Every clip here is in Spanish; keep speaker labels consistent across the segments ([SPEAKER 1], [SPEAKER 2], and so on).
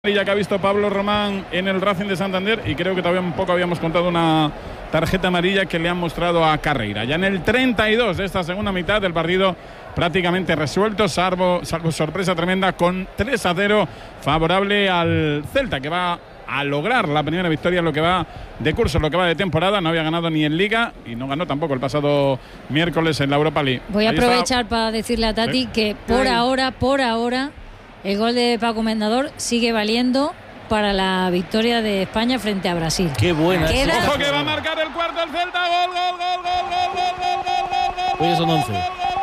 [SPEAKER 1] Ya que ha visto Pablo Román en el Racing de Santander, y creo que todavía un poco habíamos contado una tarjeta amarilla que le han mostrado a Carreira. Ya en el 32 de esta segunda mitad del partido prácticamente resuelto, salvo sorpresa tremenda, con 3-0 favorable al Celta, que va a lograr la primera victoria en lo que va de curso, en lo que va de temporada. No había ganado ni en Liga y no ganó tampoco el pasado miércoles en la Europa League.
[SPEAKER 2] Voy a aprovechar para decirle a Tati que por ahora el gol de Paco Mendador sigue valiendo para la victoria de España frente a Brasil.
[SPEAKER 3] Qué buena.
[SPEAKER 1] Ojo que va a marcar el cuarto el Celta. Gol.
[SPEAKER 3] Hoy son 11.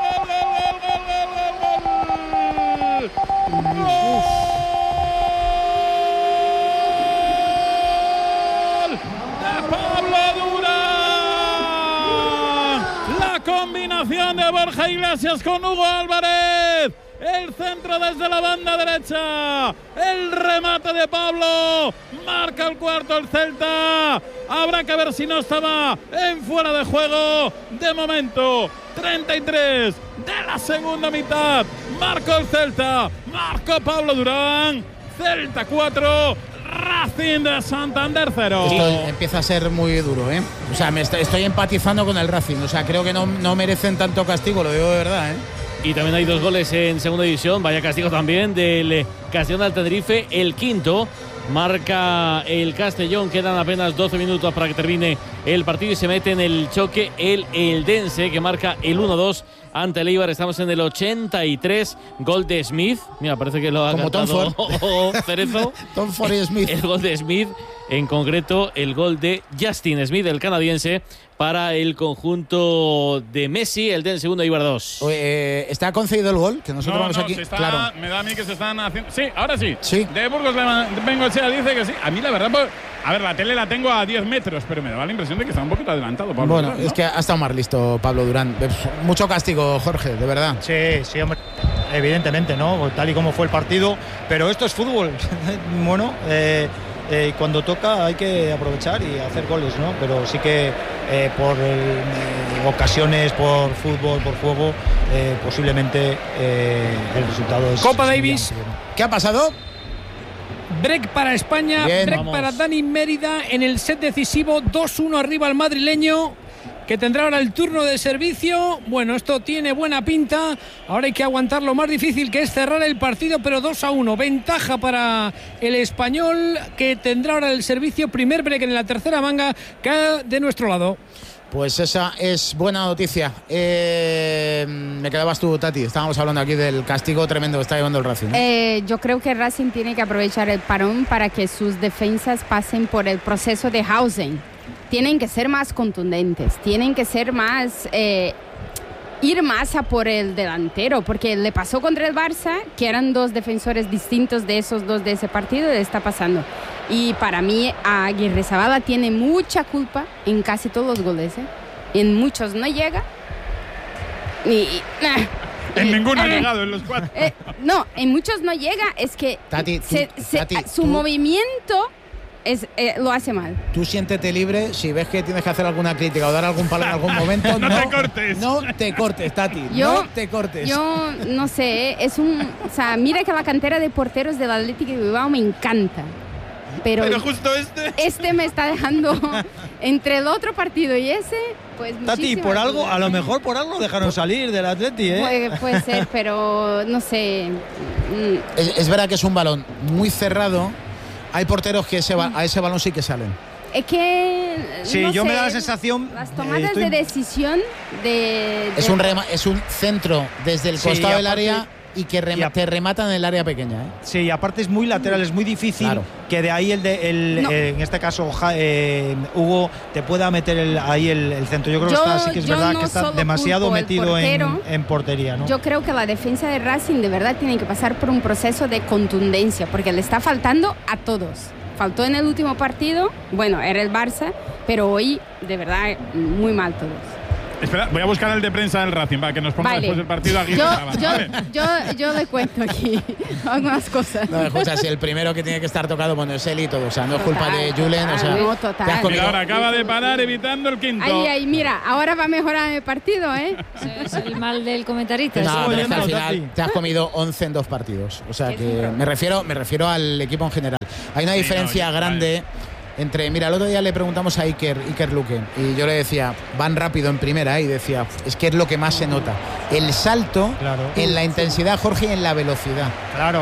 [SPEAKER 1] La combinación de Borja Iglesias con Hugo Álvarez. El centro desde la banda derecha. El remate de Pablo. Marca el cuarto el Celta. Habrá que ver si no estaba en fuera de juego. De momento, 33 de la segunda mitad. Marcó el Celta. Marcó Pablo Durán. Celta 4. Racing de Santander 0.
[SPEAKER 4] Esto empieza a ser muy duro, ¿eh? O sea, estoy empatizando con el Racing. O sea, creo que no merecen tanto castigo, lo digo de verdad, ¿eh?
[SPEAKER 3] Y también hay 2 goles en segunda división. Vaya castigo también del Castellón del Tenerife. El quinto marca el Castellón. Quedan apenas 12 minutos para que termine el partido y se mete en el choque el Eldense, que marca el 1-2 ante el Eibar. Estamos en el 83. Gol de Smith. Mira, parece que lo ha
[SPEAKER 4] como
[SPEAKER 3] cantado
[SPEAKER 4] Tom
[SPEAKER 3] Cerezo.
[SPEAKER 4] Tom Ford y Smith.
[SPEAKER 3] El gol de Smith, en concreto el gol de Justin Smith, el canadiense, para el conjunto de Messi. El del segundo, Eibar 2.
[SPEAKER 4] ¿Está concedido el gol? Que nosotros vamos aquí.
[SPEAKER 1] Claro. Me da a mí que se están haciendo. Sí, ahora sí.
[SPEAKER 4] Sí.
[SPEAKER 1] De Burgos Bengoechea dice que sí. A mí la verdad, pues, a ver, la tele la tengo a 10 metros, pero me daba la impresión de que está un poquito adelantado Pablo
[SPEAKER 4] Bueno,
[SPEAKER 1] Durán, ¿no?
[SPEAKER 4] Es que ha estado más listo Pablo Durán. Mucho castigo, Jorge, de verdad.
[SPEAKER 5] Sí, hombre. Evidentemente, ¿no? Tal y como fue el partido. Pero esto es fútbol. Bueno, cuando toca hay que aprovechar y hacer goles, ¿no? Pero sí que por ocasiones, por fútbol, por juego, posiblemente el resultado es...
[SPEAKER 6] Copa Davis.
[SPEAKER 4] ¿Qué ha pasado?
[SPEAKER 6] Break para España,
[SPEAKER 4] Bien,
[SPEAKER 6] break
[SPEAKER 3] vamos.
[SPEAKER 6] para Dani Mérida en el set decisivo, 2-1 arriba al madrileño, que tendrá ahora el turno de servicio. Bueno, esto tiene buena pinta. Ahora hay que aguantar lo más difícil, que es cerrar el partido, pero 2-1. Ventaja para el español, que tendrá ahora el servicio. Primer break en la tercera manga, cae de nuestro lado.
[SPEAKER 4] Pues esa es buena noticia. Me quedabas tú, Tati. Estábamos hablando aquí del castigo tremendo que está llevando el Racing, ¿no?
[SPEAKER 7] Yo creo que Racing tiene que aprovechar el parón para que sus defensas pasen por el proceso de housing. Tienen que ser más contundentes, tienen que ser más... ir más a por el delantero, porque le pasó contra el Barça, que eran 2 defensores distintos de esos 2 de ese partido, le está pasando. Y para mí, Aguirrezabala tiene mucha culpa en casi todos los goles, ¿eh? En muchos no llega.
[SPEAKER 1] En ninguno ha llegado en los 4.
[SPEAKER 7] No, en muchos no llega, es que
[SPEAKER 4] Tati,
[SPEAKER 7] su movimiento lo hace mal.
[SPEAKER 4] Tú siéntete libre. Si ves que tienes que hacer alguna crítica o dar algún palo en algún momento,
[SPEAKER 1] No te cortes.
[SPEAKER 4] No te cortes, Tati. No te cortes.
[SPEAKER 7] Yo no sé, o sea, mira que la cantera de porteros del Atlético de Bilbao me encanta. Pero
[SPEAKER 1] justo este
[SPEAKER 7] me está dejando entre el otro partido y ese, pues
[SPEAKER 5] Tati, por algo, a lo mejor por algo dejaron salir del Atleti, ¿eh?
[SPEAKER 7] Puede ser, pero no sé.
[SPEAKER 4] Es verdad que es un balón muy cerrado. Hay porteros que a ese balón sí que salen.
[SPEAKER 7] Es que
[SPEAKER 5] sí,
[SPEAKER 7] no
[SPEAKER 5] yo
[SPEAKER 7] sé,
[SPEAKER 5] me da la sensación.
[SPEAKER 7] las tomadas de decisión
[SPEAKER 4] Es un centro desde el costado del área y que te rematan en el área pequeña, ¿eh?
[SPEAKER 5] Sí, y aparte es muy lateral, es muy difícil, claro, que de ahí en este caso Hugo te pueda meter ahí el centro. Yo creo que sí que es verdad que está demasiado metido en portería, ¿no?
[SPEAKER 7] Yo creo que la defensa de Racing de verdad tiene que pasar por un proceso de contundencia, porque le está faltando a todos. Faltó en el último partido, bueno, era el Barça, pero hoy de verdad muy mal todos.
[SPEAKER 1] Espera, voy a buscar el de prensa del Racing, para que nos ponga después del partido aquí.
[SPEAKER 7] Yo le cuento aquí algunas cosas.
[SPEAKER 4] No, escucha, si el primero que tiene que estar tocado, bueno, es él y todo. O sea, no es culpa de Julen. O sea,
[SPEAKER 7] no, total.
[SPEAKER 1] Y ahora acaba de parar evitando el quinto.
[SPEAKER 7] Ay, mira, ahora va a mejorar el partido, ¿eh?
[SPEAKER 2] Es el mal del comentarista.
[SPEAKER 4] No, pero es que al final te has comido 11 en 2 partidos. O sea, que me refiero al equipo en general. Hay una diferencia grande entre... Mira, el otro día le preguntamos a Iker Luque y yo le decía, van rápido en primera, y decía, es que es lo que más se nota. El salto en la intensidad, Jorge, y en la velocidad.
[SPEAKER 5] Claro.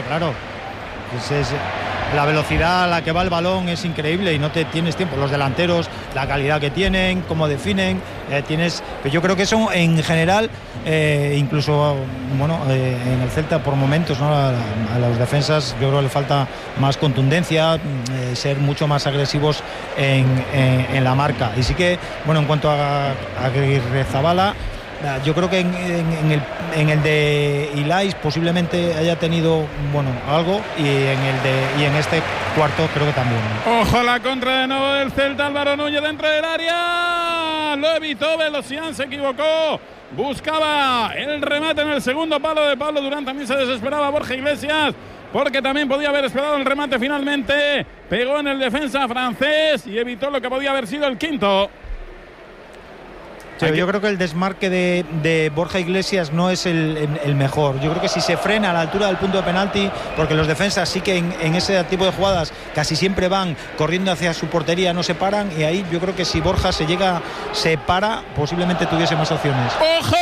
[SPEAKER 5] La velocidad a la que va el balón es increíble y no te tienes tiempo. Los delanteros, la calidad que tienen, cómo definen, yo creo que eso en general, incluso en el Celta por momentos, ¿no? A los defensas yo creo que le falta más contundencia, ser mucho más agresivos en la marca. Y sí que, en cuanto a Aguirrezabala, yo creo que en el de Ilais posiblemente haya tenido algo, y en este cuarto creo que también.
[SPEAKER 1] Ojo, la contra de nuevo del Celta. Álvaro Núñez dentro del área, lo evitó Velocián, se equivocó, buscaba el remate en el segundo palo de Pablo Durán. También se desesperaba Borja Iglesias, porque también podía haber esperado el remate. Finalmente pegó en el defensa francés y evitó lo que podía haber sido el quinto.
[SPEAKER 5] Sí, yo creo que el desmarque de Borja Iglesias no es el mejor. Yo creo que si se frena a la altura del punto de penalti, porque los defensas sí que en ese tipo de jugadas casi siempre van corriendo hacia su portería, no se paran, y ahí yo creo que si Borja se para, posiblemente tuviese más opciones.
[SPEAKER 1] ¡Ojo!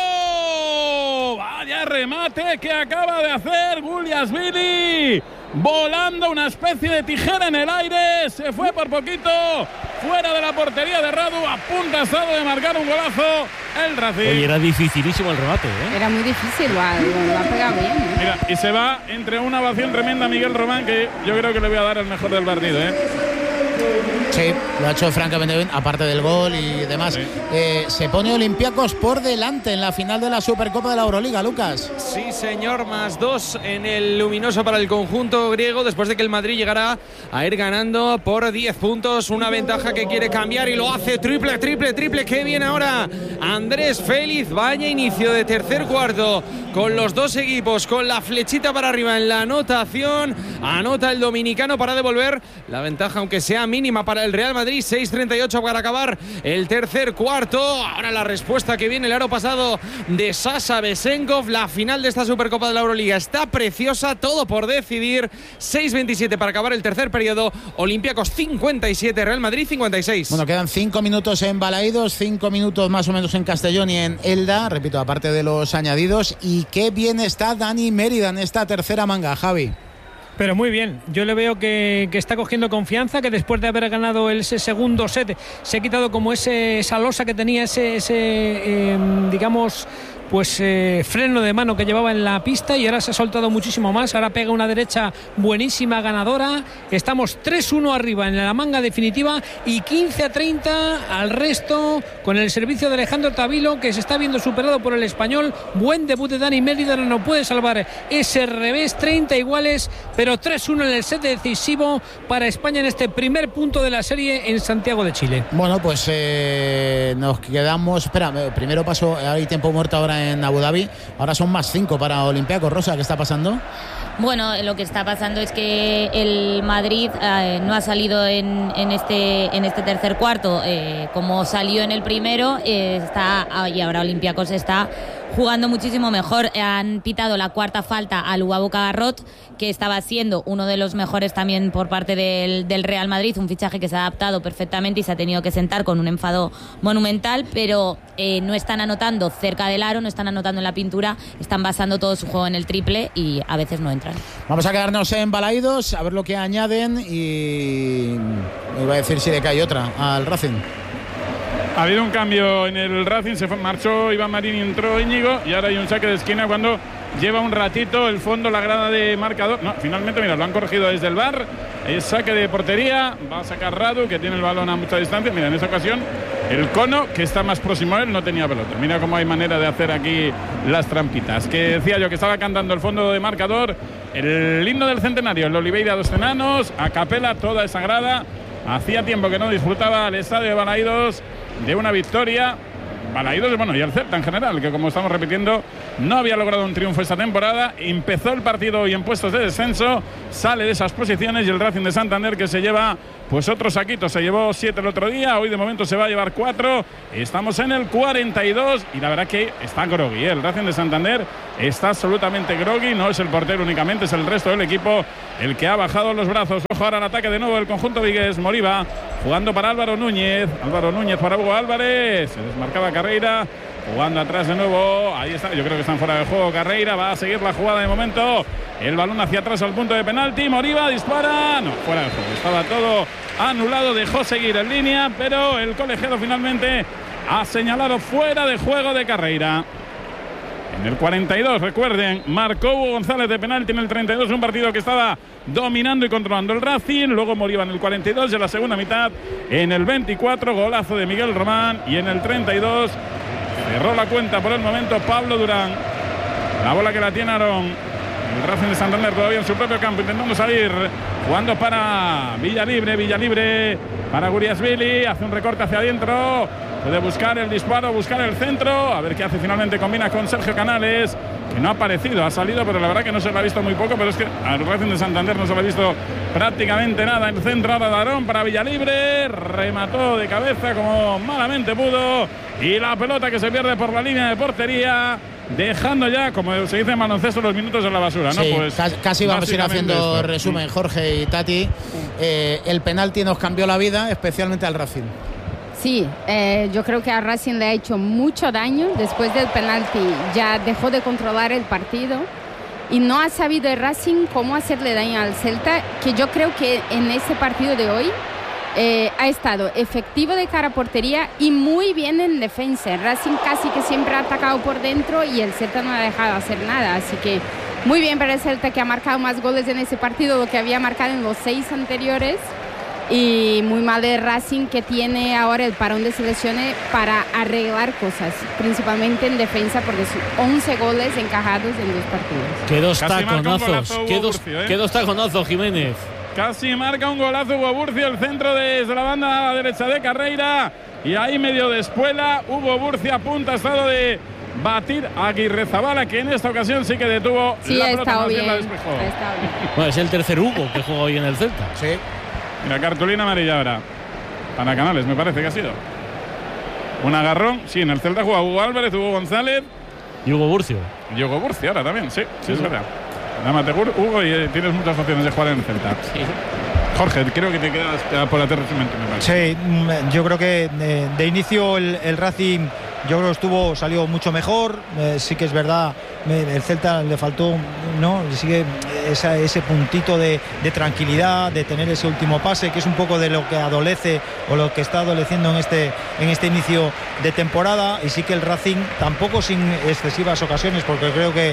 [SPEAKER 1] Vaya remate que acaba de hacer Guliasvili, volando una especie de tijera en el aire, se fue por poquito fuera de la portería de Radu, a punto estado de marcar un golazo el Racing.
[SPEAKER 3] Oye, era dificilísimo el remate, ¿eh?
[SPEAKER 7] Era muy difícil, lo ha pegado bien, ¿eh?
[SPEAKER 1] Mira, y se va entre una ovación tremenda a Miguel Román, que yo creo que le voy a dar el mejor del partido, ¿eh?
[SPEAKER 4] Sí, lo ha hecho francamente bien, aparte del gol y demás. Sí. Se pone Olympiacos por delante en la final de la Supercopa de la Euroliga, Lucas.
[SPEAKER 8] Sí, señor, +2 en el luminoso para el conjunto griego, después de que el Madrid llegara a ir ganando por 10 puntos. Una ventaja que quiere cambiar y lo hace. Triple. Qué bien ahora Andrés Félix. Vaya inicio de tercer cuarto con los dos equipos con la flechita para arriba en la anotación. Anota el dominicano para devolver la ventaja, aunque sea mínima, para el Real Madrid. 6:38 para acabar el tercer cuarto. Ahora la respuesta que viene el aro pasado de Sasha Besenkov. La final de esta Supercopa de la Euroliga está preciosa, todo por decidir. 6:27 para acabar el tercer periodo. Olympiacos 57, Real Madrid 56.
[SPEAKER 4] Bueno, quedan 5 minutos en Balaídos, 5 minutos más o menos en Castellón y en Elda, repito, aparte de los añadidos. Y qué bien está Dani Mérida en esta tercera manga, Javi.
[SPEAKER 6] Pero muy bien, yo le veo que está cogiendo confianza, que después de haber ganado ese segundo set se ha quitado como esa losa que tenía, digamos, freno de mano que llevaba en la pista, y ahora se ha soltado muchísimo más. Ahora pega una derecha buenísima, ganadora. Estamos 3-1 arriba en la manga definitiva y 15-30 al resto, con el servicio de Alejandro Tavilo, que se está viendo superado por el español. Buen debut de Dani Mérida, no puede salvar ese revés. 30 iguales, pero 3-1 en el set decisivo para España en este primer punto de la serie en Santiago de Chile.
[SPEAKER 4] Bueno, pues nos quedamos. Espera, primero paso, hay tiempo muerto ahora en Abu Dhabi, ahora son +5 para Olympiacos. Rosa, ¿qué está pasando?
[SPEAKER 9] Bueno, lo que está pasando es que el Madrid no ha salido en este tercer cuarto como salió en el primero, y ahora Olympiacos está jugando muchísimo mejor. Han pitado la cuarta falta a Luabu Cagarrot, que estaba siendo uno de los mejores también por parte del Real Madrid, un fichaje que se ha adaptado perfectamente y se ha tenido que sentar con un enfado monumental, pero no están anotando cerca del aro, no están anotando en la pintura, están basando todo su juego en el triple y a veces no entran.
[SPEAKER 4] Vamos a quedarnos en Balaídos a ver lo que añaden, y iba a decir si le cae otra al Racing.
[SPEAKER 1] Ha habido un cambio en el Racing, marchó Iván Marín y entró Íñigo, y ahora hay un saque de esquina cuando lleva un ratito el fondo, la grada de marcador. No, finalmente, mira, lo han corregido desde el VAR. Es saque de portería, va a sacar Radu, que tiene el balón a mucha distancia. Mira, en esa ocasión el Cono, que está más próximo a él, no tenía pelota. Mira cómo hay manera de hacer aquí las trampitas. Que decía yo que estaba cantando el fondo de marcador, el himno del centenario, el Oliveira dos Enanos, a capela toda esa grada. Hacía tiempo que no disfrutaba el estadio de Balaídos de una victoria Balaídos, bueno, y el Celta en general, que como estamos repitiendo, no había logrado un triunfo esta temporada. Empezó el partido hoy en puestos de descenso, sale de esas posiciones, y el Racing de Santander, que se lleva pues otro saquito, se llevó 7 el otro día, hoy de momento se va a llevar 4. Estamos en el 42 y la verdad que está groggy, ¿eh? El Racing de Santander está absolutamente groggy, no es el portero únicamente, es el resto del equipo el que ha bajado los brazos. Ojo ahora al ataque de nuevo el conjunto vigués. Moriba jugando para Álvaro Núñez para Hugo Álvarez, se desmarcaba Carreira, jugando atrás de nuevo, ahí está, yo creo que están fuera de juego. Carreira va a seguir la jugada de momento, el balón hacia atrás al punto de penalti, Moriba dispara, no, fuera de juego, estaba todo anulado, dejó seguir en línea, pero el colegiado finalmente ha señalado fuera de juego de Carreira. En el 42, recuerden, marcó Hugo González de penalti en el 32, un partido que estaba dominando y controlando el Racing. Luego Moriba en el 42 de la segunda mitad. En el 24, golazo de Miguel Román. Y en el 32, cerró la cuenta por el momento Pablo Durán. La bola que la tiene Aarón. El Racing de Santander todavía en su propio campo, intentando salir. Jugando para Villalibre para Guriasvili. Hace un recorte hacia adentro. Puede buscar el disparo, buscar el centro. A ver qué hace finalmente. Combina con Sergio Canales, que no ha aparecido, ha salido, pero la verdad que no se lo ha visto muy poco. Pero es que al Racing de Santander no se lo ha visto prácticamente nada. El centro ahora de Aarón para Villalibre. Remató de cabeza como malamente pudo. Y la pelota que se pierde por la línea de portería, dejando ya, como se dice en baloncesto, los minutos en la basura, ¿no?
[SPEAKER 4] Sí,
[SPEAKER 1] pues
[SPEAKER 4] casi vamos a ir haciendo
[SPEAKER 1] esto.
[SPEAKER 4] resumen, Jorge y Tati. El penalti nos cambió la vida, especialmente al Racing.
[SPEAKER 7] Sí, yo creo que a Racing le ha hecho mucho daño. Después del penalti ya dejó de controlar el partido y no ha sabido el Racing cómo hacerle daño al Celta, que yo creo que en ese partido de hoy ha estado efectivo de cara a portería y muy bien en defensa. El Racing casi que siempre ha atacado por dentro y el Celta no ha dejado hacer nada, así que muy bien para el Celta, que ha marcado más goles en ese partido de lo que había marcado en los 6 anteriores. Y muy mal de Racing, que tiene ahora el parón de selecciones para arreglar cosas, principalmente en defensa, porque son 11 goles encajados en 2 partidos.
[SPEAKER 3] Qué dos taconazos, qué dos taconazos, Jiménez.
[SPEAKER 1] Casi marca un golazo Hugo Burcio, el centro desde la banda derecha de Carreira, y ahí medio de espuela. Hugo Burcio a punto ha estado de batir a Aguirrezabala, que en esta ocasión sí que detuvo la pelota, más bien la despejó.
[SPEAKER 3] Bueno, es el tercer Hugo que juega hoy en el Celta.
[SPEAKER 4] Sí.
[SPEAKER 1] Mira, cartulina amarilla ahora para Canales, me parece que ha sido un agarrón. Sí, en el Celta juega Hugo Álvarez, Hugo González
[SPEAKER 3] y Hugo Burcio.
[SPEAKER 1] Y Hugo Burcio ahora también, sí, es verdad. Dámate, Hugo, y tienes muchas opciones de jugar en el Celta. Sí. Jorge, creo que te quedas por hacer resumen, me parece.
[SPEAKER 5] Sí, yo creo que de inicio el Racing, yo creo que salió mucho mejor. Sí que es verdad, el Celta le faltó, ¿no? Sigue ese puntito de tranquilidad, de tener ese último pase, que es un poco de lo que adolece o lo que está adoleciendo en este inicio de temporada. Y sí que el Racing, tampoco sin excesivas ocasiones, porque creo que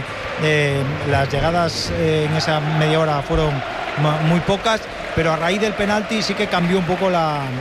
[SPEAKER 5] las llegadas en esa media hora fueron muy pocas, pero a raíz del penalti sí que cambió un poco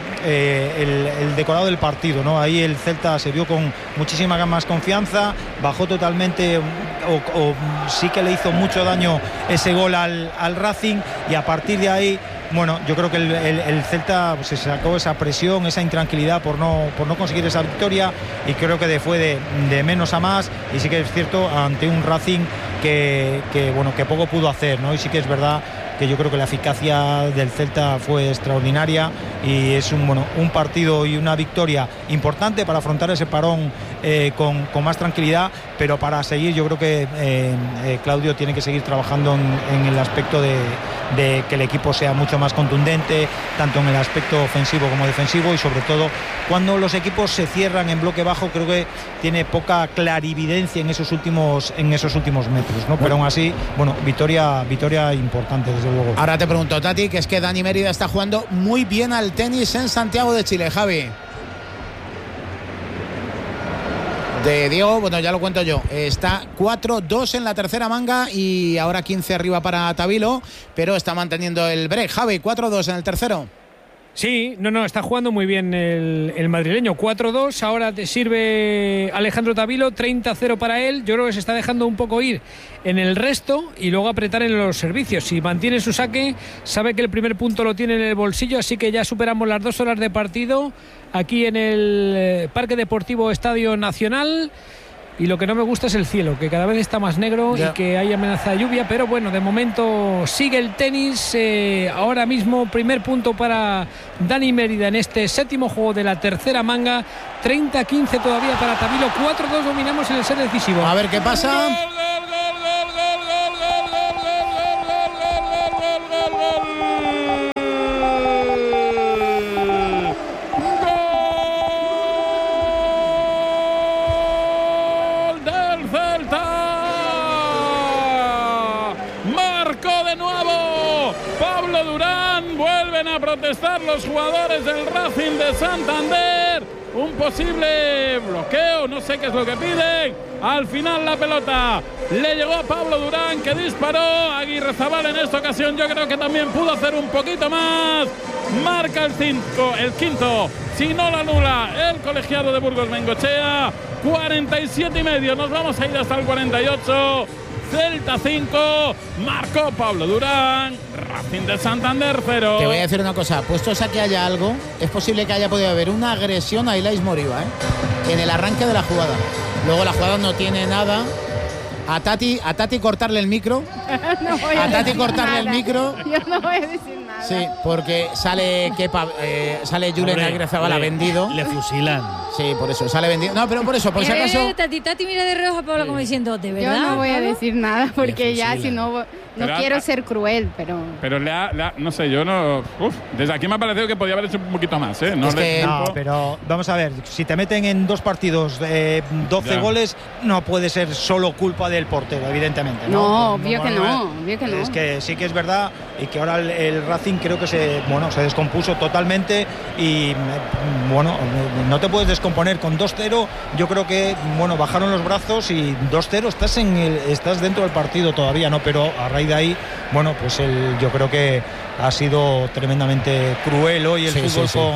[SPEAKER 5] el decorado del partido, ¿no? Ahí el Celta se vio con muchísima más confianza, bajó totalmente, o sí que le hizo mucho daño ese gol al Racing, y a partir de ahí, bueno, yo creo que el Celta se sacó esa presión, esa intranquilidad por no conseguir esa victoria, y creo que fue de menos a más. Y sí que es cierto, ante un Racing que poco pudo hacer, ¿no? Y sí que es verdad que yo creo que la eficacia del Celta fue extraordinaria, y es un partido y una victoria importante para afrontar ese parón con más tranquilidad, pero para seguir, yo creo que Claudio tiene que seguir trabajando en el aspecto de que el equipo sea mucho más contundente, tanto en el aspecto ofensivo como defensivo, y sobre todo cuando los equipos se cierran en bloque bajo, creo que tiene poca clarividencia en esos últimos metros, ¿no? Pero aún así, victoria importante, desde luego.
[SPEAKER 4] Ahora te pregunto, Tati, que es que Dani Mérida está jugando muy bien al tenis en Santiago de Chile, Javi. De Diego, ya lo cuento yo. Está 4-2 en la tercera manga y ahora 15 arriba para Tabilo, pero está manteniendo el break. Javi, 4-2 en el tercero.
[SPEAKER 6] Sí, no, está jugando muy bien el madrileño. 4-2, ahora te sirve Alejandro Tavilo, 30-0 para él. Yo creo que se está dejando un poco ir en el resto y luego apretar en los servicios. Si mantiene su saque, sabe que el primer punto lo tiene en el bolsillo, así que ya superamos las 2 horas de partido aquí en el Parque Deportivo Estadio Nacional. Y lo que no me gusta es el cielo, que cada vez está más negro y que hay amenaza de lluvia, pero bueno, de momento sigue el tenis. Ahora mismo primer punto para Dani Mérida en este séptimo juego de la tercera manga. 30-15 todavía para Tavilo. 4-2 dominamos en el set decisivo.
[SPEAKER 4] A ver qué pasa.
[SPEAKER 1] A protestar los jugadores del Racing de Santander. Un posible bloqueo, no sé qué es lo que piden. Al final la pelota le llegó a Pablo Durán, que disparó. Aguirrezabal en esta ocasión yo creo que también pudo hacer un poquito más. Marca el quinto, si no la anula el colegiado de Burgos Bengoechea. 47,5, nos vamos a ir hasta el 48. Celta 5, marcó Pablo Durán, Racing de Santander 0.
[SPEAKER 4] Te voy a decir una cosa, puestos a que haya algo, es posible que haya podido haber una agresión a Ilais Moriba, en el arranque de la jugada. Luego la jugada no tiene nada. A Tati cortarle el micro.
[SPEAKER 7] No voy
[SPEAKER 4] a Tati cortarle el micro.
[SPEAKER 7] Yo no voy a decir nada.
[SPEAKER 4] Sí, porque sale Julen Aguirrezabala vendido.
[SPEAKER 3] Le fusilan.
[SPEAKER 4] Sí, por eso, sale vendido. No, pero por eso, por si acaso.
[SPEAKER 2] Tati mira de reojo a Pablo como diciendo, ¿de verdad?
[SPEAKER 7] Yo no voy a
[SPEAKER 2] Pablo?
[SPEAKER 7] decir nada porque ya si no quiero ser cruel, pero...
[SPEAKER 1] Pero no sé, yo no... desde aquí me ha parecido que podía haber hecho un poquito más, ¿eh?
[SPEAKER 5] No, pero vamos a ver, si te meten en 2 partidos 12 goles, no puede ser solo culpa del portero, evidentemente.
[SPEAKER 7] No, obvio que no.
[SPEAKER 5] Es que sí que es verdad y que ahora el Racing creo que se descompuso totalmente y bueno, no te puedes descomponer con 2-0. Yo creo que bajaron los brazos y 2-0 estás dentro del partido todavía, ¿no? Pero a raíz de ahí, pues yo creo que ha sido tremendamente cruel hoy el fútbol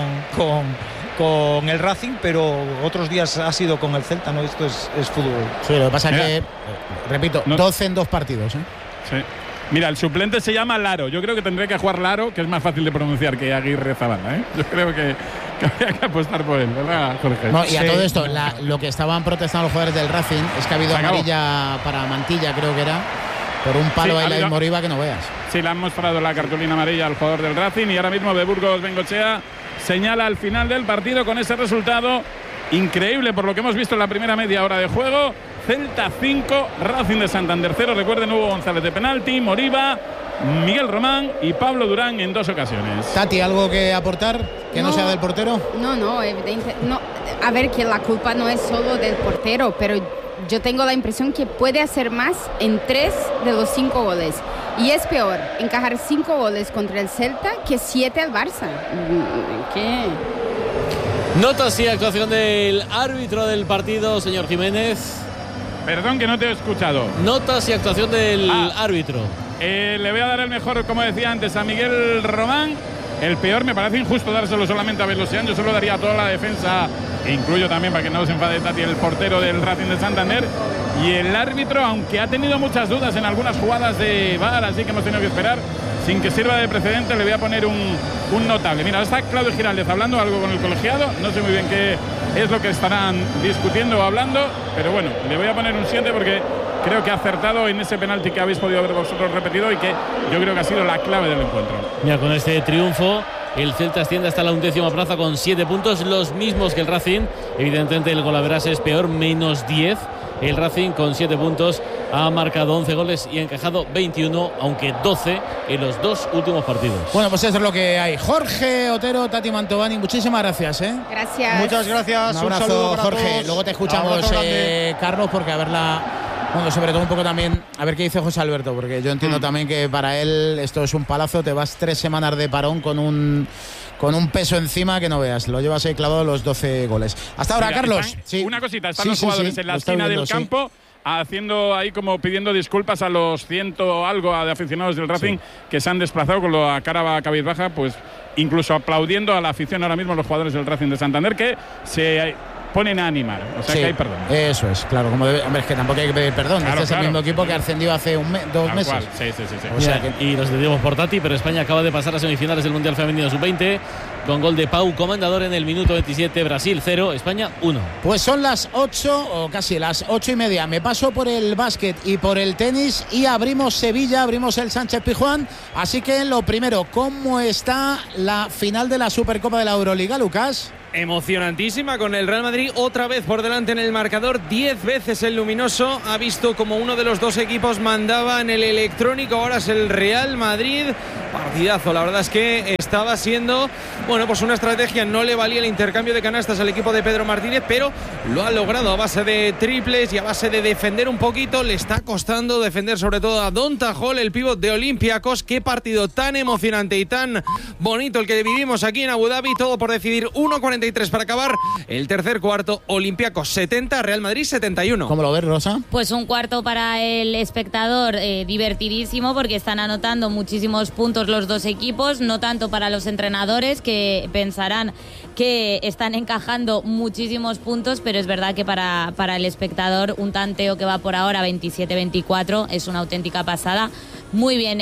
[SPEAKER 5] con el Racing, pero otros días ha sido con el Celta, ¿no? Esto es fútbol.
[SPEAKER 4] Sí, lo que pasa es que, repito, 12 en 2 partidos, ¿eh?
[SPEAKER 1] Sí. Mira, el suplente se llama Laro. Yo creo que tendría que jugar Laro, que es más fácil de pronunciar que Aguirrezabala, ¿eh? Yo creo que habría que apostar por él, ¿verdad, Jorge?
[SPEAKER 4] No, y a todo esto, lo que estaban protestando los jugadores del Racing es que ha habido amarilla para Mantilla, creo que era, por un palo a Ilais Moriba que no veas.
[SPEAKER 1] Sí, le han mostrado la cartulina amarilla al jugador del Racing y ahora mismo de Burgos Bengoechea señala al final del partido con ese resultado increíble por lo que hemos visto en la primera media hora de juego. Celta 5, Racing de Santander 0. Recuerden, Hugo González de penalti, Moriba, Miguel Román y Pablo Durán en 2 ocasiones.
[SPEAKER 4] Tati, ¿algo que aportar que no sea del portero?
[SPEAKER 7] No, evidente. No, a ver, que la culpa no es solo del portero, pero yo tengo la impresión que puede hacer más en 3 de los 5 goles. Y es peor encajar 5 goles contra el Celta que 7 al Barça. ¿Qué?
[SPEAKER 3] Notas y actuación del árbitro del partido, señor Jiménez.
[SPEAKER 1] Perdón que no te he escuchado.
[SPEAKER 3] Notas y actuación del árbitro.
[SPEAKER 1] Le voy a dar el mejor, como decía antes, a Miguel Román. El peor me parece injusto dárselo solamente a Velosian. Yo solo daría a toda la defensa, e incluyo también, para que no se enfade Tati, el portero del Racing de Santander. Y el árbitro, aunque ha tenido muchas dudas en algunas jugadas de VAR, así que hemos tenido que esperar, sin que sirva de precedente, le voy a poner un notable. Mira, está Claudio Giraldez hablando algo con el colegiado. No sé muy bien qué es lo que estarán discutiendo o hablando, pero bueno, le voy a poner un 7 porque creo que ha acertado en ese penalti que habéis podido ver vosotros repetido y que yo creo que ha sido la clave del encuentro.
[SPEAKER 3] Mira, con este triunfo el Celta asciende hasta la 11ª plaza con 7 puntos, los mismos que el Racing. Evidentemente el golaveras es peor, menos 10. El Racing con 7 puntos ha marcado 11 goles y ha encajado 21, aunque 12 en los 2 últimos partidos.
[SPEAKER 4] Bueno, pues eso es lo que hay. Jorge Otero, Tati Mantovani, muchísimas gracias, ¿eh?
[SPEAKER 7] Gracias.
[SPEAKER 5] Muchas gracias.
[SPEAKER 4] Un abrazo,
[SPEAKER 5] saludo para
[SPEAKER 4] Jorge.
[SPEAKER 5] todos.
[SPEAKER 4] Luego te escuchamos, Carlos, porque a verla. Bueno, sobre todo un poco también a ver qué dice José Alberto, porque yo entiendo también que para él esto es un palazo. Te vas 3 semanas de parón con un peso encima que no veas. Lo llevas ahí clavado los 12 goles. Hasta ahora, Carlos.
[SPEAKER 1] Una cosita, están los jugadores en la esquina del campo haciendo ahí como pidiendo disculpas a los 100 algo de aficionados del Racing que se han desplazado con la cara cabizbaja, pues incluso aplaudiendo a la afición ahora mismo, los jugadores del Racing de Santander, que se ponen a animar, o sea que hay perdón.
[SPEAKER 4] Eso es, claro, hombre, es que tampoco hay que pedir perdón.
[SPEAKER 3] Claro,
[SPEAKER 4] este es el mismo equipo que ascendió hace 2 meses.
[SPEAKER 1] Sí.
[SPEAKER 4] O sea que...
[SPEAKER 3] Y nos decidimos por Tati, pero España acaba de pasar a semifinales del Mundial Femenino Sub-20 con gol de Pau Comendador en el minuto 27, Brasil 0, España 1.
[SPEAKER 4] Pues son las 8 o casi las 8:30. Me paso por el básquet y por el tenis y abrimos Sevilla, abrimos el Sánchez Pizjuán. Así que lo primero, ¿cómo está la final de la Supercopa de la Euroliga, Lucas?
[SPEAKER 8] Emocionantísima, con el Real Madrid otra vez por delante en el marcador. 10 veces el luminoso ha visto como uno de los dos equipos mandaba en el electrónico. Ahora es el Real Madrid. Partidazo, la verdad es que estaba siendo, bueno, pues una estrategia. No le valía el intercambio de canastas al equipo de Pedro Martínez, pero lo ha logrado a base de triples y a base de defender un poquito. Le está costando defender sobre todo a Donta Hall, el pívot de Olympiacos. Qué partido tan emocionante y tan bonito el que vivimos aquí en Abu Dhabi. Todo por decidir. 1:43 para acabar el tercer cuarto. Olympiacos 70, Real Madrid 71.
[SPEAKER 4] ¿Cómo lo ves, Rosa?
[SPEAKER 9] Pues un cuarto para el espectador divertidísimo, porque están anotando muchísimos puntos los dos equipos, no tanto para los entrenadores, que pensarán que están encajando muchísimos puntos, pero es verdad que para el espectador un tanteo que va por ahora 27-24 es una auténtica pasada. Muy bien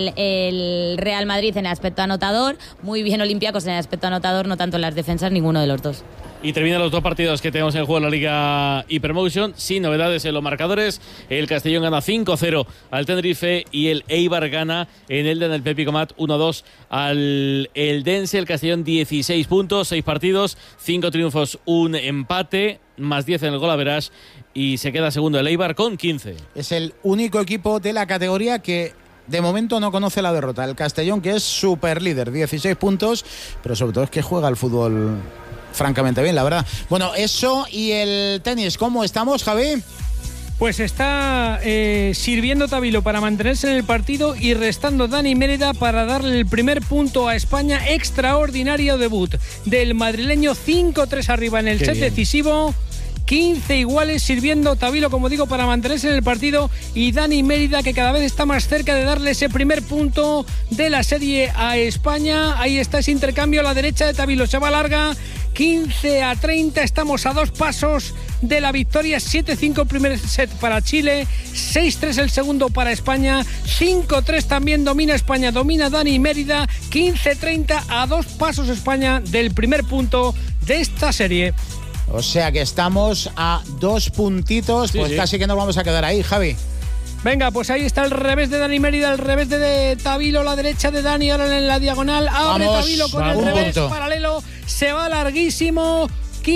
[SPEAKER 9] el Real Madrid en el aspecto anotador, muy bien Olympiacos en el aspecto anotador, no tanto en las defensas ninguno de los dos.
[SPEAKER 3] Y terminan los dos partidos que tenemos en juego en la Liga Hypermotion, sin novedades en los marcadores. El Castellón gana 5-0 al Tenerife y el Eibar gana en el Pepi Comat 1-2 al Eldense. El Castellón 16 puntos, 6 partidos, 5 triunfos, 1 empate, más 10 en el gol average, y se queda segundo el Eibar con 15.
[SPEAKER 4] Es el único equipo de la categoría que de momento no conoce la derrota. El Castellón, que es super líder, 16 puntos, pero sobre todo es que juega al fútbol francamente bien, la verdad. Bueno, eso y el tenis, ¿cómo estamos, Javi?
[SPEAKER 6] Pues está sirviendo Tabilo para mantenerse en el partido y restando Dani Mérida para darle el primer punto a España. Extraordinario debut del madrileño, 5-3 arriba en el set decisivo. 15 iguales, sirviendo Tabilo, como digo, para mantenerse en el partido, y Dani Mérida, que cada vez está más cerca de darle ese primer punto de la serie a España. Ahí está ese intercambio a la derecha de Tabilo, se va larga, 15-30, estamos a 2 pasos de la victoria. 7-5 el primer set para Chile, 6-3 el segundo para España, 5-3 también domina España, domina Dani Mérida, 15-30, a 2 pasos España del primer punto de esta serie.
[SPEAKER 4] O sea que estamos a 2 puntitos, pues casi que nos vamos a quedar ahí, Javi.
[SPEAKER 6] Venga, pues ahí está el revés de Dani Mérida, el revés de Tabilo, la derecha de Dani, ahora en la diagonal. Abre Tabilo con el revés paralelo, se va larguísimo.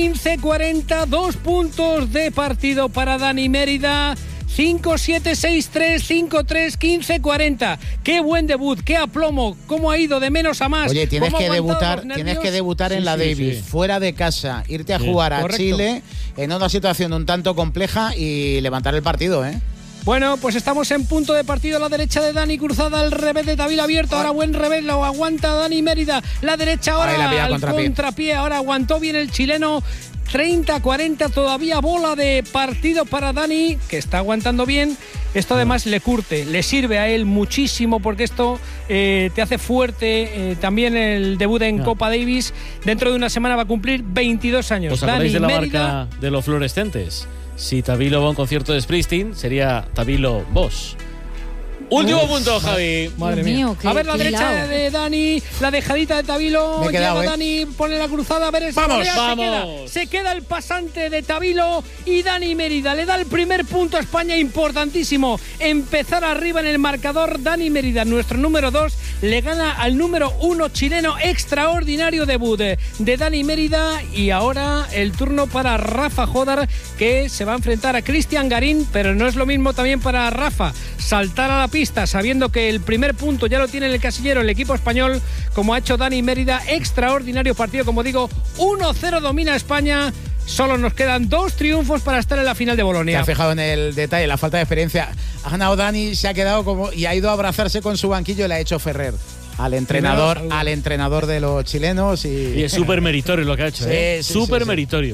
[SPEAKER 6] 15-40, 2 puntos de partido para Dani Mérida. 5-7, 6-3, 5-3, 15-40. Qué buen debut, qué aplomo, cómo ha ido de menos a más.
[SPEAKER 4] Oye, tienes que debutar en la Davis, fuera de casa, irte a jugar a Chile en una situación un tanto compleja y levantar el partido, ¿eh?
[SPEAKER 6] Bueno, pues estamos en punto de partido. A la derecha de Dani, cruzada al revés de Tabilo abierto. Ahora buen revés, lo aguanta Dani Mérida. La derecha ahora al contrapié. Ahora aguantó bien el chileno. 30-40, todavía bola de partido para Dani, que está aguantando bien. Esto además le curte, le sirve a él muchísimo, porque esto te hace fuerte. También el debut en Copa Davis. Dentro de una semana va a cumplir 22 años.
[SPEAKER 3] ¿Os acordáis de la marca de los fluorescentes? Si Tabilo va a un concierto de Springsteen, sería Tabilo Bosch. Último punto, Javi.
[SPEAKER 6] Madre mía. A ver la derecha de Dani, la dejadita de Tabilo. Llega Dani, pone la cruzada. A ver,
[SPEAKER 3] vamos.
[SPEAKER 6] Se queda el pasante de Tabilo y Dani Mérida le da el primer punto a España, importantísimo. Empezar arriba en el marcador. Dani Mérida, nuestro número 2, le gana al número 1 chileno. Extraordinario debut de Dani Mérida. Y ahora el turno para Rafa Jodar, que se va a enfrentar a Cristian Garín, pero no es lo mismo también para Rafa saltar a la pista sabiendo que el primer punto ya lo tiene en el casillero el equipo español, como ha hecho Dani Mérida. Extraordinario partido, como digo, 1-0 domina España. Solo nos quedan 2 triunfos para estar en la final de Bolonia.
[SPEAKER 4] ¿Te has fijado en el detalle, la falta de experiencia? Ha ganado Dani, se ha quedado como y ha ido a abrazarse con su banquillo y le ha hecho Ferrer al entrenador de los chilenos. Y
[SPEAKER 3] es súper meritorio lo que ha hecho, súper meritorio.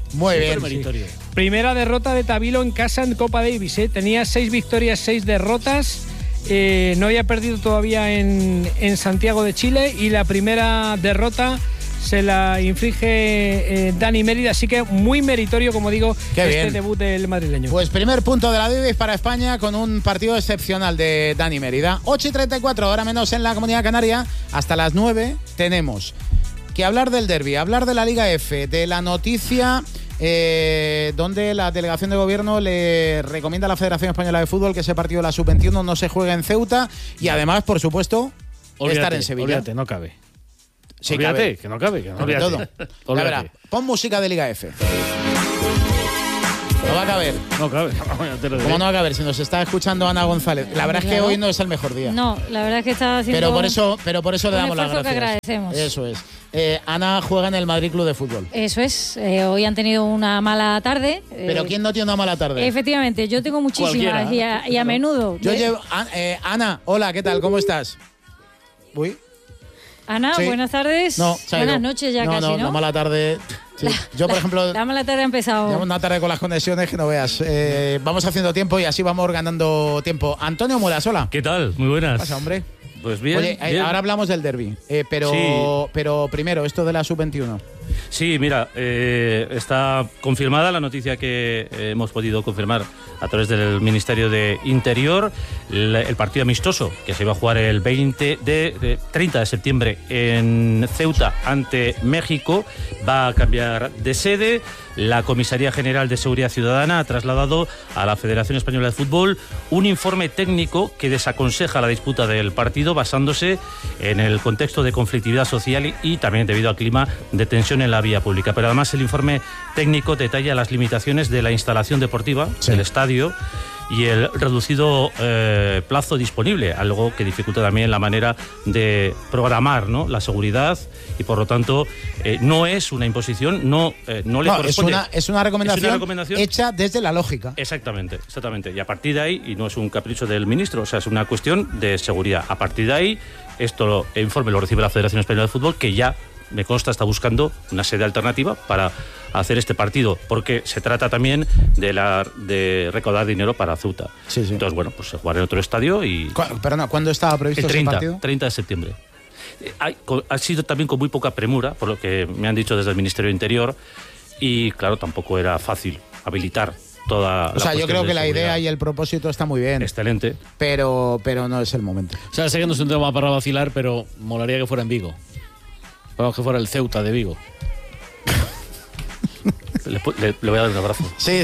[SPEAKER 4] Muy bien.
[SPEAKER 3] meritorio.
[SPEAKER 4] Sí.
[SPEAKER 6] Primera derrota de Tabilo en casa en Copa Davis. Tenía 6 victorias, 6 derrotas. No había perdido todavía en Santiago de Chile y la primera derrota se la inflige Dani Mérida, así que muy meritorio, como digo, debut del madrileño.
[SPEAKER 4] Pues primer punto de la Davis para España con un partido excepcional de Dani Mérida. 8:34, ahora menos en la Comunidad Canaria. Hasta las 9 tenemos que hablar del derbi, hablar de la Liga F, de la noticia donde la delegación de gobierno le recomienda a la Federación Española de Fútbol que ese partido de la Sub-21 no se juegue en Ceuta y además, por supuesto, estar en Sevilla.
[SPEAKER 3] Olvídate, no cabe.
[SPEAKER 4] Sí,
[SPEAKER 3] olvídate, que no cabe. Que no
[SPEAKER 4] cabe todo. La verdad, pon música de Liga F. No va a caber.
[SPEAKER 3] No cabe.
[SPEAKER 4] ¿Cómo no va a caber? Si nos está escuchando Ana González. La verdad es que hoy no es el mejor día.
[SPEAKER 2] No, la verdad es que está haciendo
[SPEAKER 4] pero por eso le damos las gracias.
[SPEAKER 2] Que agradecemos.
[SPEAKER 4] Eso es. Ana juega en el Madrid Club de Fútbol.
[SPEAKER 2] Eso es. Hoy han tenido una mala tarde.
[SPEAKER 4] ¿Pero quién no tiene una mala tarde?
[SPEAKER 2] Efectivamente, yo tengo muchísimas y a menudo.
[SPEAKER 4] Yo llevo... Ana, hola, ¿qué tal? ¿Cómo estás? Uy.
[SPEAKER 2] Ana, sí. Buenas tardes.
[SPEAKER 4] No,
[SPEAKER 2] buenas noches ya casi, ¿no?
[SPEAKER 4] No, mala tarde. Sí. Yo, por ejemplo...
[SPEAKER 2] La mala tarde ha empezado.
[SPEAKER 4] Llevamos una tarde con las conexiones que no veas. Vamos haciendo tiempo y así vamos ganando tiempo. Antonio Muelas, hola.
[SPEAKER 10] ¿Qué tal? Muy buenas.
[SPEAKER 4] ¿Qué pasa, hombre?
[SPEAKER 10] Pues bien.
[SPEAKER 4] Oye,
[SPEAKER 10] bien.
[SPEAKER 4] Ahora hablamos del derbi, pero primero, esto de la Sub-21.
[SPEAKER 10] Sí, mira, está confirmada la noticia que hemos podido confirmar a través del Ministerio de Interior. El partido amistoso que se iba a jugar el 30 de septiembre en Ceuta ante México va a cambiar de sede. La Comisaría General de Seguridad Ciudadana ha trasladado a la Federación Española de Fútbol un informe técnico que desaconseja la disputa del partido basándose en el contexto de conflictividad social y también debido al clima de tensión en la vía pública. Pero además el informe técnico detalla las limitaciones de la instalación deportiva del estadio y el reducido plazo disponible, algo que dificulta también la manera de programar, ¿no?, la seguridad y por lo tanto no es una imposición, no le corresponde.
[SPEAKER 4] Es una recomendación hecha desde la lógica.
[SPEAKER 10] Exactamente. Y a partir de ahí, y no es un capricho del ministro, o sea, es una cuestión de seguridad. A partir de ahí, esto informe lo recibe la Federación Española de Fútbol, que ya me consta está buscando una sede alternativa para hacer este partido, porque se trata también de recaudar dinero para Ceuta.
[SPEAKER 4] Sí.
[SPEAKER 10] Entonces, bueno, pues se jugará en otro estadio y...
[SPEAKER 4] Perdona, ¿cuándo estaba previsto ese partido?
[SPEAKER 10] 30 de septiembre. Ha sido también con muy poca premura, por lo que me han dicho desde el Ministerio de Interior, y claro, tampoco era fácil habilitar toda
[SPEAKER 4] o sea, yo creo que la idea y el propósito está muy bien.
[SPEAKER 10] Excelente.
[SPEAKER 4] Pero no es el momento.
[SPEAKER 3] O sea, sé que no es un tema para vacilar, pero molaría que fuera en Vigo. Vamos, que fuera el Ceuta de Vigo.
[SPEAKER 10] Le voy a dar un abrazo.
[SPEAKER 4] Sí.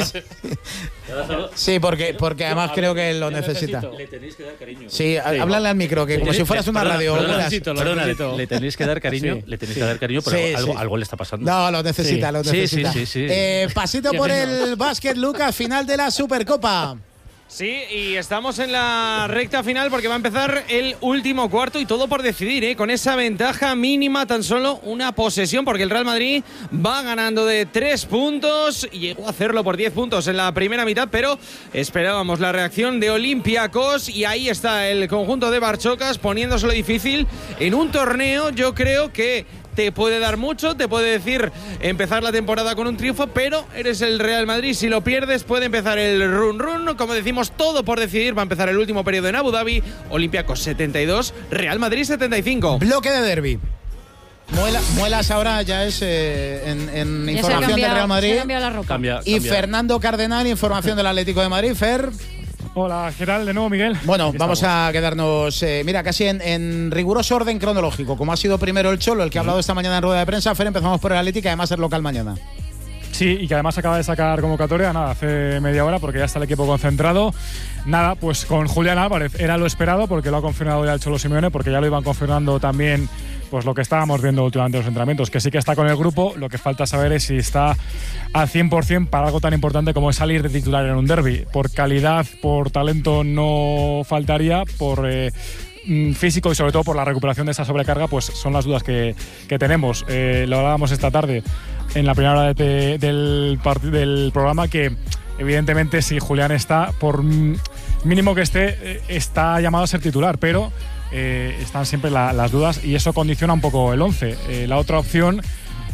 [SPEAKER 4] Sí, porque además creo que lo necesita.
[SPEAKER 10] Le tenéis que dar cariño.
[SPEAKER 4] Sí, háblale al micro, que como si fueras una radio.
[SPEAKER 10] Perdona, le tenéis que dar cariño, pero algo le está pasando.
[SPEAKER 4] No, lo necesita.
[SPEAKER 10] Sí.
[SPEAKER 4] Pasito por el básquet, Lucas, final de la Supercopa.
[SPEAKER 8] Sí, y estamos en la recta final porque va a empezar el último cuarto y todo por decidir, con esa ventaja mínima, tan solo una posesión, porque el Real Madrid va ganando de 3 puntos y llegó a hacerlo por 10 puntos en la primera mitad, pero esperábamos la reacción de Olympiacos y ahí está el conjunto de Barchocas poniéndoselo difícil en un torneo. Yo creo que te puede dar mucho, te puede decir empezar la temporada con un triunfo, pero eres el Real Madrid, si lo pierdes puede empezar el run, como decimos, todo por decidir. Va a empezar el último periodo en Abu Dhabi. Olympiacos 72, Real Madrid 75.
[SPEAKER 4] Bloque de derbi. Muelas ahora ya es en información del Real Madrid.
[SPEAKER 2] Se ha cambiado la ropa.
[SPEAKER 10] Cambia.
[SPEAKER 4] Fernando Cardenal, información del Atlético de Madrid. Fer.
[SPEAKER 11] Hola, ¿qué tal? De nuevo, Miguel.
[SPEAKER 4] Bueno, vamos a quedarnos, mira, casi en riguroso orden cronológico. Como ha sido primero el Cholo, el que ha hablado esta mañana en rueda de prensa, Fer, empezamos por el Atlético, además es local mañana.
[SPEAKER 11] Sí, y que además acaba de sacar convocatoria, hace media hora, porque ya está el equipo concentrado. Nada, pues con Julián Álvarez era lo esperado, porque lo ha confirmado ya el Cholo Simeone, porque ya lo iban confirmando también, pues lo que estábamos viendo últimamente en los entrenamientos, que sí que está con el grupo. Lo que falta saber es si está al 100% para algo tan importante como es salir de titular en un derbi. Por calidad, por talento no faltaría, por físico y sobre todo por la recuperación de esa sobrecarga, pues son las dudas que tenemos. Lo hablábamos esta tarde en la primera hora del programa, que evidentemente si Julián está, por mínimo que esté, está llamado a ser titular, pero están siempre las dudas y eso condiciona un poco el 11. La otra opción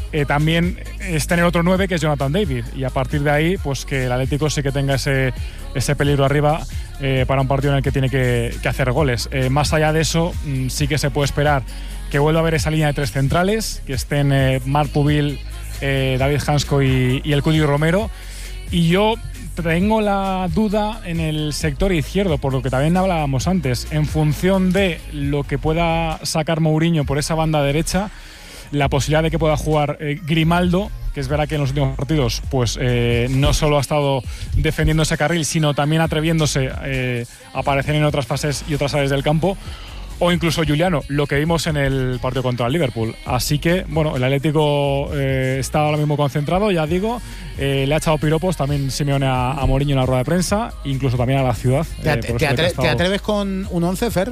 [SPEAKER 11] también es tener otro 9 que es Jonathan David, y a partir de ahí pues que el Atlético sí que tenga ese peligro arriba para un partido en el que tiene que hacer goles. Más allá de eso, sí que se puede esperar que vuelva a haber esa línea de 3 centrales, que estén Marc Pubil, David Hansko y el Cuti Romero, y yo tengo la duda en el sector izquierdo, por lo que también hablábamos antes, en función de lo que pueda sacar Mourinho por esa banda derecha, la posibilidad de que pueda jugar Grimaldo, que es verdad que en los últimos partidos pues no solo ha estado defendiendo ese carril, sino también atreviéndose a aparecer en otras fases y otras áreas del campo, o incluso Juliano, lo que vimos en el partido contra el Liverpool. Así que, bueno, el Atlético está ahora mismo concentrado, ya digo, le ha echado piropos también Simeone a Mourinho en la rueda de prensa, incluso también a la ciudad.
[SPEAKER 4] ¿Te atreves con un 11, Fer?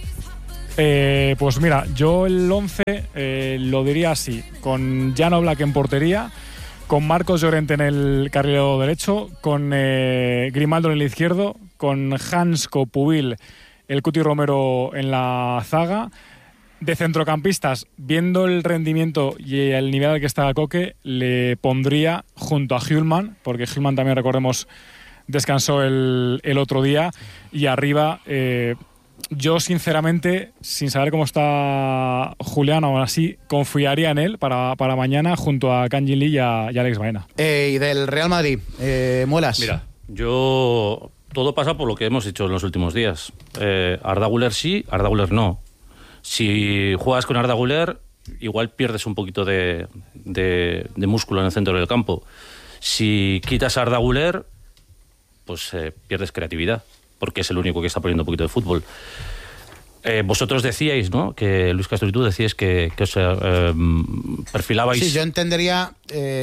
[SPEAKER 11] Pues mira, yo el 11 lo diría así, con Jan Oblak en portería, con Marcos Llorente en el carrilero derecho, con Grimaldo en el izquierdo, con Hansko, Pubil, el Cuti Romero en la zaga. De centrocampistas, viendo el rendimiento y el nivel al que está Koke, le pondría junto a Hjulmand, porque Hjulmand también, recordemos, descansó el otro día, y arriba yo sinceramente, sin saber cómo está Julián, aún así confiaría en él para mañana junto a Kangin Lee y a Alex Baena.
[SPEAKER 4] Y del Real Madrid, Muelas.
[SPEAKER 10] Mira, yo... Todo pasa por lo que hemos hecho en los últimos días. Arda Güler sí, Arda Güler no. Si juegas con Arda Güler, igual pierdes un poquito de músculo en el centro del campo. Si quitas a Arda Güler, pues pierdes creatividad, porque es el único que está poniendo un poquito de fútbol. Vosotros decíais, ¿no?, que Luis Castro y tú decíais que os perfilabais...
[SPEAKER 4] Sí, yo entendería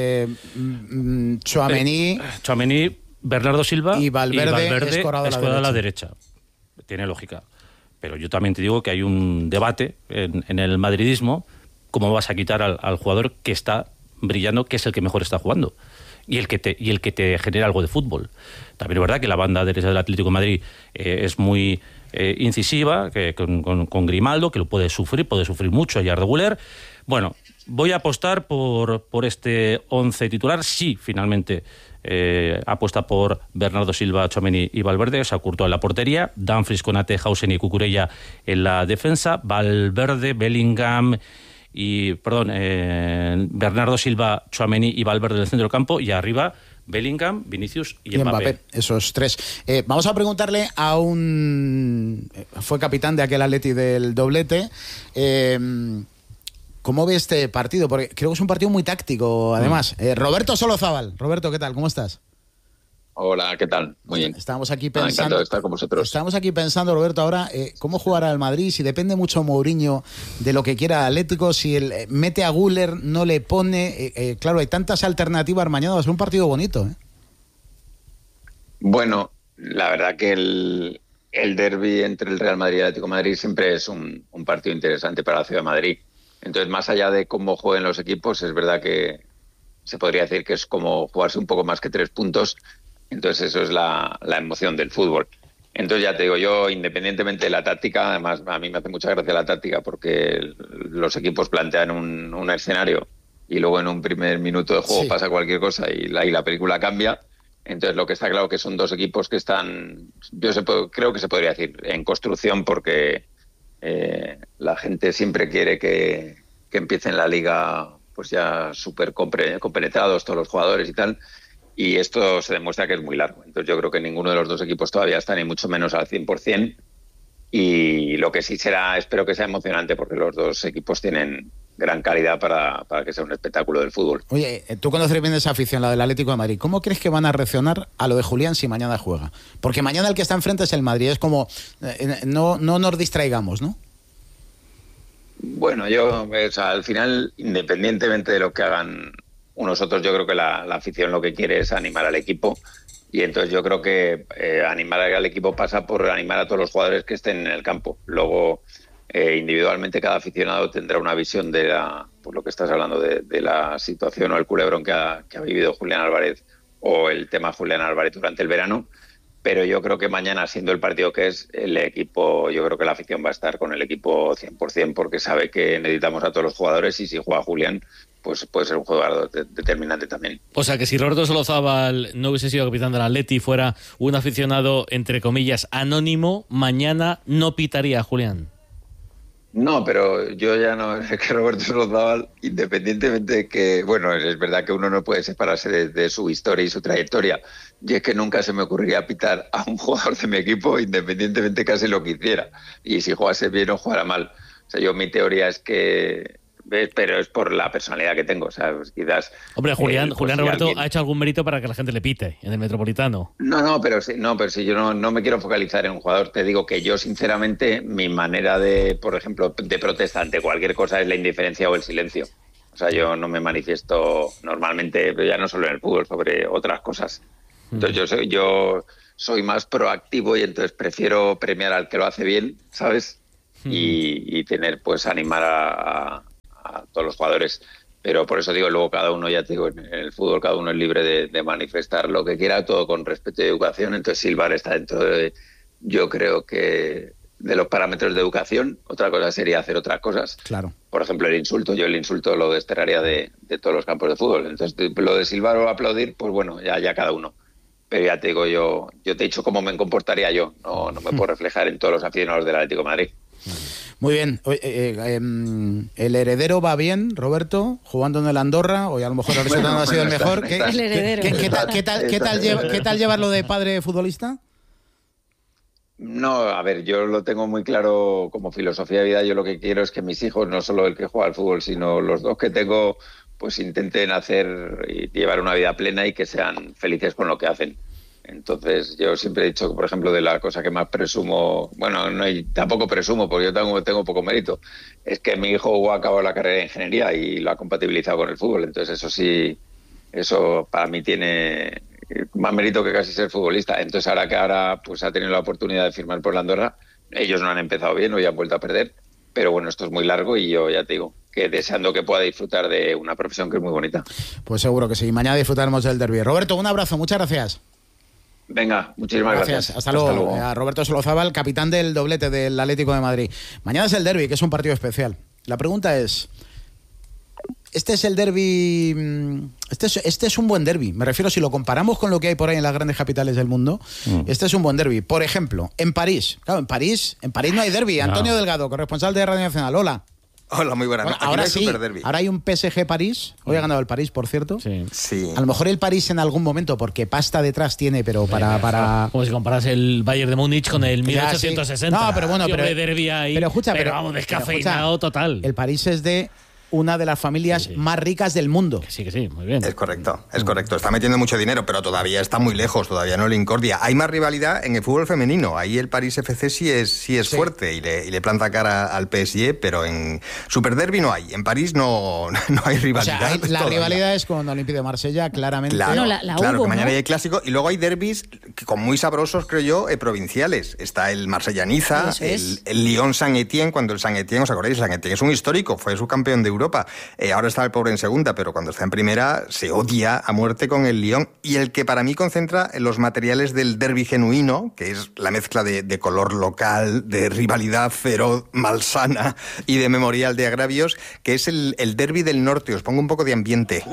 [SPEAKER 10] Tchouaméni, Bernardo Silva
[SPEAKER 4] y Valverde
[SPEAKER 10] escorado a la derecha. Tiene lógica. Pero yo también te digo que hay un debate en el madridismo, cómo vas a quitar al jugador que está brillando, que es el que mejor está jugando y el que te genera algo de fútbol. También es verdad que la banda derecha del Atlético de Madrid es muy incisiva, que con Grimaldo, que lo puede sufrir mucho, y Arda Güler. Bueno, voy a apostar por este 11 titular. Sí, finalmente apuesta por Bernardo Silva, Tchouaméni y Valverde, o sea, Courtois en la portería, Dumfries, Konate, Hausen y Cucurella en la defensa, Valverde, Bellingham Bernardo Silva, Tchouaméni y Valverde en el centro del campo, y arriba Bellingham, Vinicius y Mbappé.
[SPEAKER 4] Esos tres. Vamos a preguntarle a fue capitán de aquel Atleti del doblete, ¿cómo ve este partido? Porque creo que es un partido muy táctico, además. Roberto Solozábal. Roberto, ¿qué tal? ¿Cómo estás?
[SPEAKER 12] Hola, ¿qué tal? Muy bien.
[SPEAKER 4] Estábamos aquí pensando...
[SPEAKER 12] encantado de estar con vosotros.
[SPEAKER 4] Estamos aquí pensando, Roberto, ahora, ¿cómo jugará el Madrid? Si depende mucho Mourinho de lo que quiera Atlético, si mete a Güler, no le pone... claro, hay tantas alternativas mañana, va a ser un partido bonito, ¿eh?
[SPEAKER 12] Bueno, la verdad que el derbi entre el Real Madrid y el Atlético de Madrid siempre es un partido interesante para la ciudad de Madrid. Entonces, más allá de cómo jueguen los equipos, es verdad que se podría decir que es como jugarse un poco más que 3 puntos. Entonces, eso es la emoción del fútbol. Entonces, ya te digo, yo, independientemente de la táctica, además, a mí me hace mucha gracia la táctica porque los equipos plantean un escenario y luego en un primer minuto de juego pasa cualquier cosa y la película cambia. Entonces, lo que está claro que son dos equipos que están, creo que se podría decir, en construcción, porque la gente siempre quiere que empiecen la liga pues ya súper compenetrados todos los jugadores y tal, y esto se demuestra que es muy largo. Entonces yo creo que ninguno de los dos equipos todavía está ni mucho menos al 100%, y lo que sí será, espero que sea emocionante, porque los dos equipos tienen gran calidad para que sea un espectáculo del fútbol.
[SPEAKER 4] Oye, tú conoces bien esa afición, la del Atlético de Madrid. ¿Cómo crees que van a reaccionar a lo de Julián si mañana juega? Porque mañana el que está enfrente es el Madrid. Es como, no nos distraigamos, ¿no?
[SPEAKER 12] Bueno, al final, independientemente de lo que hagan unos otros, yo creo que la afición lo que quiere es animar al equipo, y entonces yo creo que animar al equipo pasa por animar a todos los jugadores que estén en el campo. Luego, individualmente cada aficionado tendrá una visión de por lo que estás hablando, de la situación o el culebrón que ha vivido Julián Álvarez, o el tema Julián Álvarez durante el verano. Pero yo creo que mañana, siendo el partido que es, el equipo, yo creo que la afición va a estar con el equipo 100%, porque sabe que necesitamos a todos los jugadores, y si juega Julián, pues puede ser un jugador determinante también.
[SPEAKER 3] O sea que si Roberto Solozábal no hubiese sido capitán del Atleti, fuera un aficionado, entre comillas, anónimo, mañana no pitaría, Julián.
[SPEAKER 12] No, pero yo ya no, es que Roberto Solozábal, independientemente de que, bueno, es verdad que uno no puede separarse de su historia y su trayectoria, y es que nunca se me ocurriría pitar a un jugador de mi equipo, independientemente casi lo que hiciera, y si jugase bien o jugara mal. O sea, mi teoría es que, pero es por la personalidad que tengo, o sea, pues quizás...
[SPEAKER 3] Hombre, Julián
[SPEAKER 12] si
[SPEAKER 3] Roberto
[SPEAKER 12] alguien...
[SPEAKER 3] ha hecho algún mérito para que la gente le pite en el Metropolitano.
[SPEAKER 12] Pero si yo no me quiero focalizar en un jugador, te digo que yo sinceramente mi manera de, por ejemplo, de protesta ante cualquier cosa es la indiferencia o el silencio. O sea, yo no me manifiesto normalmente, pero ya no solo en el fútbol, sobre otras cosas. Entonces yo soy más proactivo y entonces prefiero premiar al que lo hace bien, ¿sabes? Y tener, pues, animar a todos los jugadores. Pero por eso digo, luego cada uno, ya te digo, en el fútbol cada uno es libre de manifestar lo que quiera, todo con respeto y educación. Entonces silbar está dentro de, yo creo que, de los parámetros de educación. Otra cosa sería hacer otras cosas.
[SPEAKER 4] Claro.
[SPEAKER 12] Por ejemplo, el insulto lo desterraría de todos los campos de fútbol. Entonces lo de silbar o aplaudir, pues bueno, ya cada uno. Pero ya te digo, yo te he dicho cómo me comportaría yo. No me puedo reflejar en todos los aficionados del Atlético de Madrid.
[SPEAKER 4] Muy bien. ¿El heredero va bien, Roberto, jugando en el Andorra? O a lo mejor el resultado no ha sido el mejor.
[SPEAKER 2] El heredero.
[SPEAKER 4] ¿Qué tal llevarlo de padre futbolista?
[SPEAKER 12] No, a ver, yo lo tengo muy claro como filosofía de vida. Yo lo que quiero es que mis hijos, no solo el que juega al fútbol, sino los dos que tengo, pues intenten hacer y llevar una vida plena y que sean felices con lo que hacen. Entonces, yo siempre he dicho que, por ejemplo, de la cosa que más presumo, bueno, tampoco presumo porque yo tengo poco mérito, es que mi hijo ha acabado la carrera de ingeniería y lo ha compatibilizado con el fútbol. Entonces, eso sí, eso para mí tiene más mérito que casi ser futbolista. Entonces, ahora pues ha tenido la oportunidad de firmar por la Andorra, ellos no han empezado bien, hoy han vuelto a perder, pero bueno, esto es muy largo y yo ya te digo que deseando que pueda disfrutar de una profesión que es muy bonita.
[SPEAKER 4] Pues seguro que sí. Mañana disfrutaremos del derbi. Roberto, un abrazo, muchas gracias.
[SPEAKER 12] Venga, muchísimas gracias.
[SPEAKER 4] Hasta luego. A Roberto Solozábal, capitán del doblete del Atlético de Madrid. Mañana es el derbi, que es un partido especial. La pregunta es, ¿este es el derbi? Este es un buen derbi. Me refiero, si lo comparamos con lo que hay por ahí en las grandes capitales del mundo, este es un buen derbi. Por ejemplo, en París. Claro, en París no hay derbi. No. Antonio Delgado, corresponsal de Radio Nacional. Hola.
[SPEAKER 13] Hola, muy buenas.
[SPEAKER 4] Bueno, ahora sí, ahora hay un PSG París. Hoy ha ganado el París, por cierto.
[SPEAKER 13] Sí.
[SPEAKER 4] A lo mejor el París en algún momento, porque pasta detrás tiene, pero para...
[SPEAKER 3] Como si comparas el Bayern de Múnich con el 1860.
[SPEAKER 4] No, pero bueno, pero
[SPEAKER 3] derbi ahí,
[SPEAKER 4] pero escucha,
[SPEAKER 3] pero vamos, descafeinado total.
[SPEAKER 4] El París es de una de las familias más ricas del mundo.
[SPEAKER 3] Que sí, muy bien.
[SPEAKER 13] Es correcto. Está metiendo mucho dinero, pero todavía está muy lejos, todavía no le incordia. Hay más rivalidad en el fútbol femenino. Ahí el París FC sí es fuerte y le planta cara al PSG, pero en Super Derby no hay. En París no hay rivalidad.
[SPEAKER 4] O sea, la rivalidad es con Olympique de Marsella, claramente.
[SPEAKER 13] Claro,
[SPEAKER 2] hubo,
[SPEAKER 13] que mañana
[SPEAKER 2] ¿no?
[SPEAKER 13] hay clásico. Y luego hay derbis muy sabrosos, creo yo, provinciales. Está el Marsella-Niza, el Lyon-Saint-Étienne, cuando el Saint-Étienne, ¿os acordáis? El Saint-Étienne es un histórico, fue subcampeón de Europa. Ahora está el pobre en segunda, pero cuando está en primera se odia a muerte con el Lyon. Y el que para mí concentra los materiales del derbi genuino, que es la mezcla de color local, de rivalidad feroz, malsana y de memorial de agravios, que es el derbi del norte. Os pongo un poco de ambiente.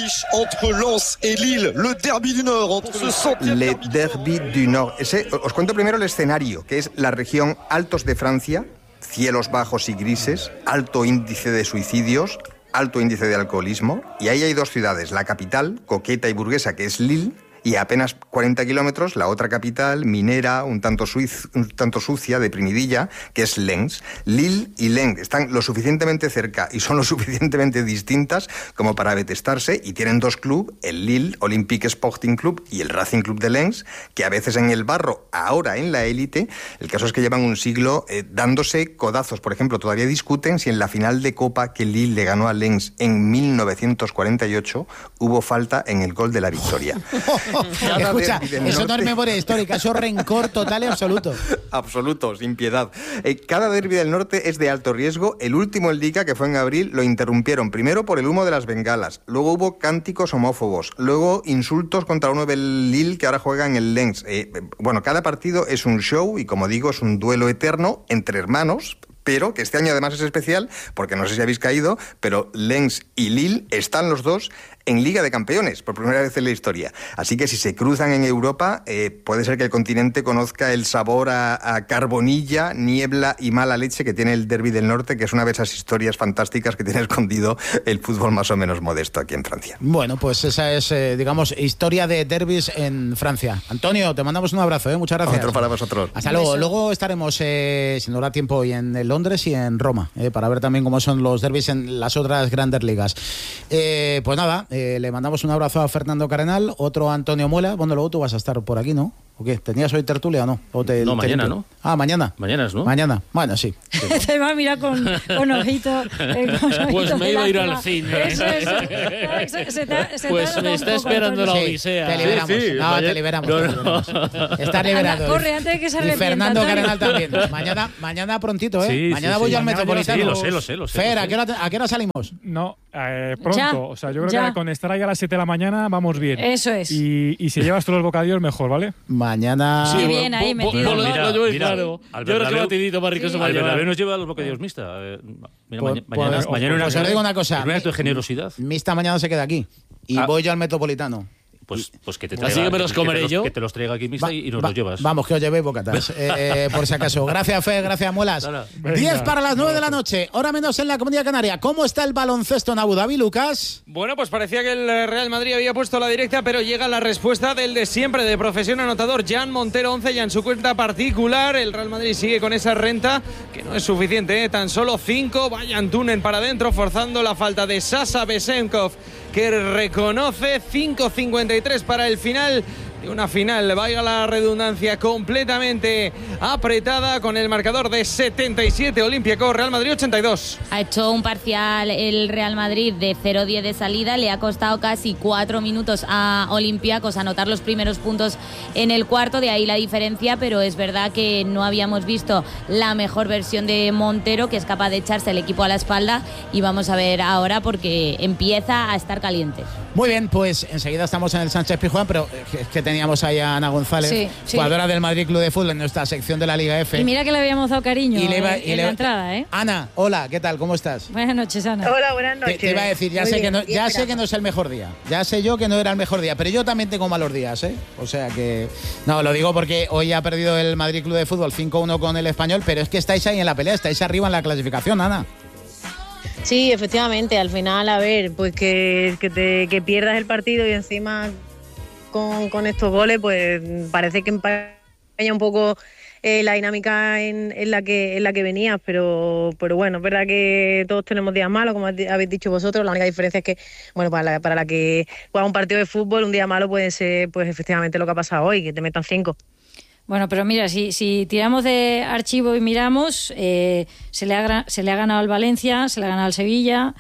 [SPEAKER 13] Le derbi du Nord. Os cuento primero el escenario, que es la región Altos de Francia, cielos bajos y grises, alto índice de suicidios, alto índice de alcoholismo, y ahí hay dos ciudades, la capital, coqueta y burguesa, que es Lille, y a apenas 40 kilómetros la otra capital, minera, un tanto sucia, deprimidilla, que es Lens. Lille y Lens están lo suficientemente cerca y son lo suficientemente distintas como para detestarse, y tienen dos clubes, el Lille Olympique Sporting Club y el Racing Club de Lens, que a veces en el barro, ahora en la élite. El caso es que llevan un siglo dándose codazos. Por ejemplo, todavía discuten si en la final de Copa que Lille le ganó a Lens en 1948 hubo falta en el gol de la victoria.
[SPEAKER 4] Escucha, eso no es memoria histórica, eso es rencor total y absoluto.
[SPEAKER 13] Absoluto, sin piedad. Cada derbi del norte es de alto riesgo. El último en Liga, que fue en abril, lo interrumpieron primero por el humo de las bengalas, luego hubo cánticos homófobos, luego insultos contra uno del Lille que ahora juega en el Lens. Bueno, cada partido es un show y, como digo, es un duelo eterno entre hermanos, pero que este año además es especial porque no sé si habéis caído, pero Lens y Lille están los dos en Liga de Campeones por primera vez en la historia. Así que si se cruzan en Europa, puede ser que el continente conozca el sabor a carbonilla, niebla y mala leche que tiene el Derbi del Norte, que es una de esas historias fantásticas que tiene escondido el fútbol más o menos modesto aquí en Francia.
[SPEAKER 4] Bueno, pues esa es, digamos, historia de derbis en Francia. Antonio, te mandamos un abrazo, muchas gracias.
[SPEAKER 13] Otro para vosotros.
[SPEAKER 4] Hasta luego. Luego estaremos, si nos da tiempo, hoy en Londres y en Roma, para ver también cómo son los derbis en las otras grandes ligas. Pues nada, le mandamos un abrazo a Fernando Cardenal, otro a Antonio Muela. Bueno, luego tú vas a estar por aquí, ¿no? ¿O qué? ¿Tenías hoy tertulia o no?
[SPEAKER 10] No, mañana, ¿no?
[SPEAKER 4] Ah, mañana.
[SPEAKER 10] Mañana es, ¿no?
[SPEAKER 4] Mañana. Bueno, sí.
[SPEAKER 2] Te va a mirar con ojito.
[SPEAKER 3] Pues me iba a ir al cine.
[SPEAKER 2] Eso.
[SPEAKER 3] Pues me está esperando la odisea.
[SPEAKER 4] Te liberamos. Te liberamos. Estás liberado.
[SPEAKER 2] Corre, antes de que se arrepienta.
[SPEAKER 4] Y Fernando Cardenal también. Mañana prontito, ¿eh?
[SPEAKER 10] Sí,
[SPEAKER 4] mañana voy yo al Metropolitano.
[SPEAKER 10] Sí, lo sé.
[SPEAKER 4] Fer, ¿a qué hora salimos?
[SPEAKER 11] No, pronto.
[SPEAKER 2] Ya,
[SPEAKER 11] o sea, yo creo que con estar ahí a las 7 de la mañana vamos bien.
[SPEAKER 2] Eso es.
[SPEAKER 11] Y si llevas tú los bocadillos, mejor, ¿vale?
[SPEAKER 4] Mañana.
[SPEAKER 2] Sí, bien ahí metido.
[SPEAKER 3] Lo llevo claro. Yo creo que batidito más rico se va a llevar.
[SPEAKER 10] Al Bernabéu nos lleva los bocadillos mixta. Mañana
[SPEAKER 4] os digo una cosa.
[SPEAKER 10] Un acto de generosidad.
[SPEAKER 4] Mixta mañana se queda aquí. Y voy yo al Metropolitano.
[SPEAKER 10] Pues que te traiga.
[SPEAKER 3] Así que me los comeré yo.
[SPEAKER 10] Que te los traiga aquí mixta y nos los llevas.
[SPEAKER 4] Vamos, que os llevéis bocatas. Por si acaso. Gracias, Fer, gracias, Muelas. 10 para las 9 de la noche, hora menos en la Comunidad Canaria. ¿Cómo está el baloncesto en Abu Dhabi, Lucas?
[SPEAKER 8] Bueno, pues parecía que el Real Madrid había puesto la directa, pero llega la respuesta del de siempre, de profesión anotador, Jan Montero, 11 ya en su cuenta particular. El Real Madrid sigue con esa renta, que no es suficiente, tan solo 5. Vayan Tunen para adentro, forzando la falta de Sasa Besenkov, que reconoce 5:53 para el final de una final, vaya la redundancia, completamente apretada, con el marcador de 77 Olympiacos, Real Madrid 82.
[SPEAKER 9] Ha hecho un parcial el Real Madrid de 0-10 de salida, le ha costado casi 4 minutos a Olympiacos anotar los primeros puntos en el cuarto, de ahí la diferencia, pero es verdad que no habíamos visto la mejor versión de Montero, que es capaz de echarse el equipo a la espalda, y vamos a ver ahora porque empieza a estar caliente.
[SPEAKER 4] Muy bien, pues enseguida estamos en el Sánchez Pizjuán, pero es que teníamos ahí a Ana González, jugadora del Madrid Club de Fútbol, en nuestra sección de la Liga F.
[SPEAKER 2] Y mira que le habíamos dado cariño en la entrada, ¿eh?
[SPEAKER 4] Ana, hola, ¿qué tal? ¿Cómo estás?
[SPEAKER 2] Buenas noches, Ana.
[SPEAKER 14] Hola, buenas noches.
[SPEAKER 4] Te iba a decir, ya sé que no es el mejor día. Ya sé yo que no era el mejor día, pero yo también tengo malos días, ¿eh? O sea que... No, lo digo porque hoy ha perdido el Madrid Club de Fútbol 5-1 con el Español, pero es que estáis ahí en la pelea, estáis arriba en la clasificación, Ana.
[SPEAKER 14] Sí, efectivamente, al final, a ver, pues que pierdas el partido y encima con estos goles, pues parece que empaña un poco la dinámica en la que venías, pero bueno, es verdad que todos tenemos días malos, como habéis dicho vosotros. La única diferencia es que, bueno, para la que juega un partido de fútbol, un día malo puede ser, pues efectivamente, lo que ha pasado hoy, que te metan 5.
[SPEAKER 2] Bueno, pero mira, si tiramos de archivo y miramos, se le ha ganado al Valencia, se le ha ganado al Sevilla.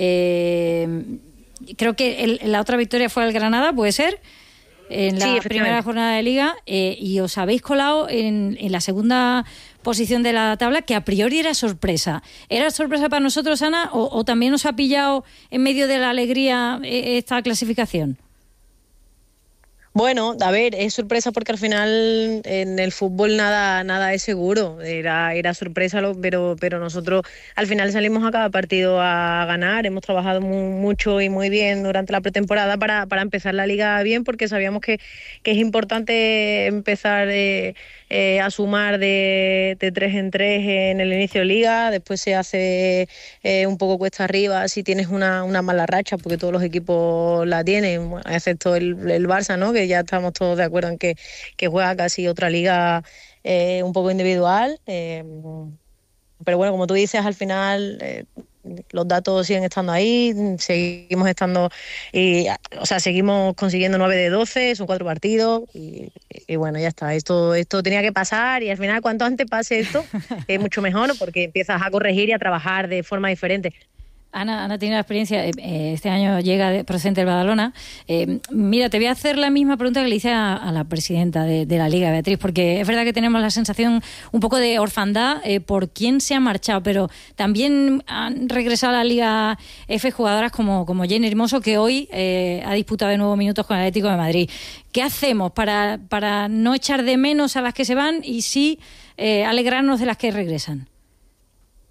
[SPEAKER 2] Creo que la otra victoria fue al Granada, ¿puede ser? En la primera jornada de Liga. Y os habéis colado en la segunda posición de la tabla, que a priori era sorpresa. ¿Era sorpresa para nosotros, Ana, o también os ha pillado en medio de la alegría esta clasificación?
[SPEAKER 14] Bueno, a ver, es sorpresa porque al final en el fútbol nada es seguro. Era sorpresa, pero nosotros al final salimos a cada partido a ganar. Hemos trabajado mucho y muy bien durante la pretemporada para empezar la liga bien, porque sabíamos que es importante empezar a sumar de 3 en 3 en el inicio de liga. Después se hace un poco cuesta arriba si tienes una mala racha, porque todos los equipos la tienen, excepto el Barça, ¿no? Que ya estamos todos de acuerdo en que juega casi otra liga un poco individual. Pero bueno, como tú dices, al final los datos siguen estando ahí, seguimos estando, seguimos consiguiendo 9 de 12, son 4 partidos y bueno, ya está. Esto tenía que pasar, y al final cuanto antes pase esto es mucho mejor, ¿no? Porque empiezas a corregir y a trabajar de forma diferente.
[SPEAKER 2] Ana tiene la experiencia, este año llega procedente del Badalona. Mira, te voy a hacer la misma pregunta que le hice a la presidenta de la Liga, Beatriz, porque es verdad que tenemos la sensación un poco de orfandad por quién se ha marchado, pero también han regresado a la Liga F jugadoras como Jenny Hermoso, que hoy ha disputado de nuevo minutos con el Atlético de Madrid. ¿Qué hacemos para no echar de menos a las que se van y sí alegrarnos de las que regresan?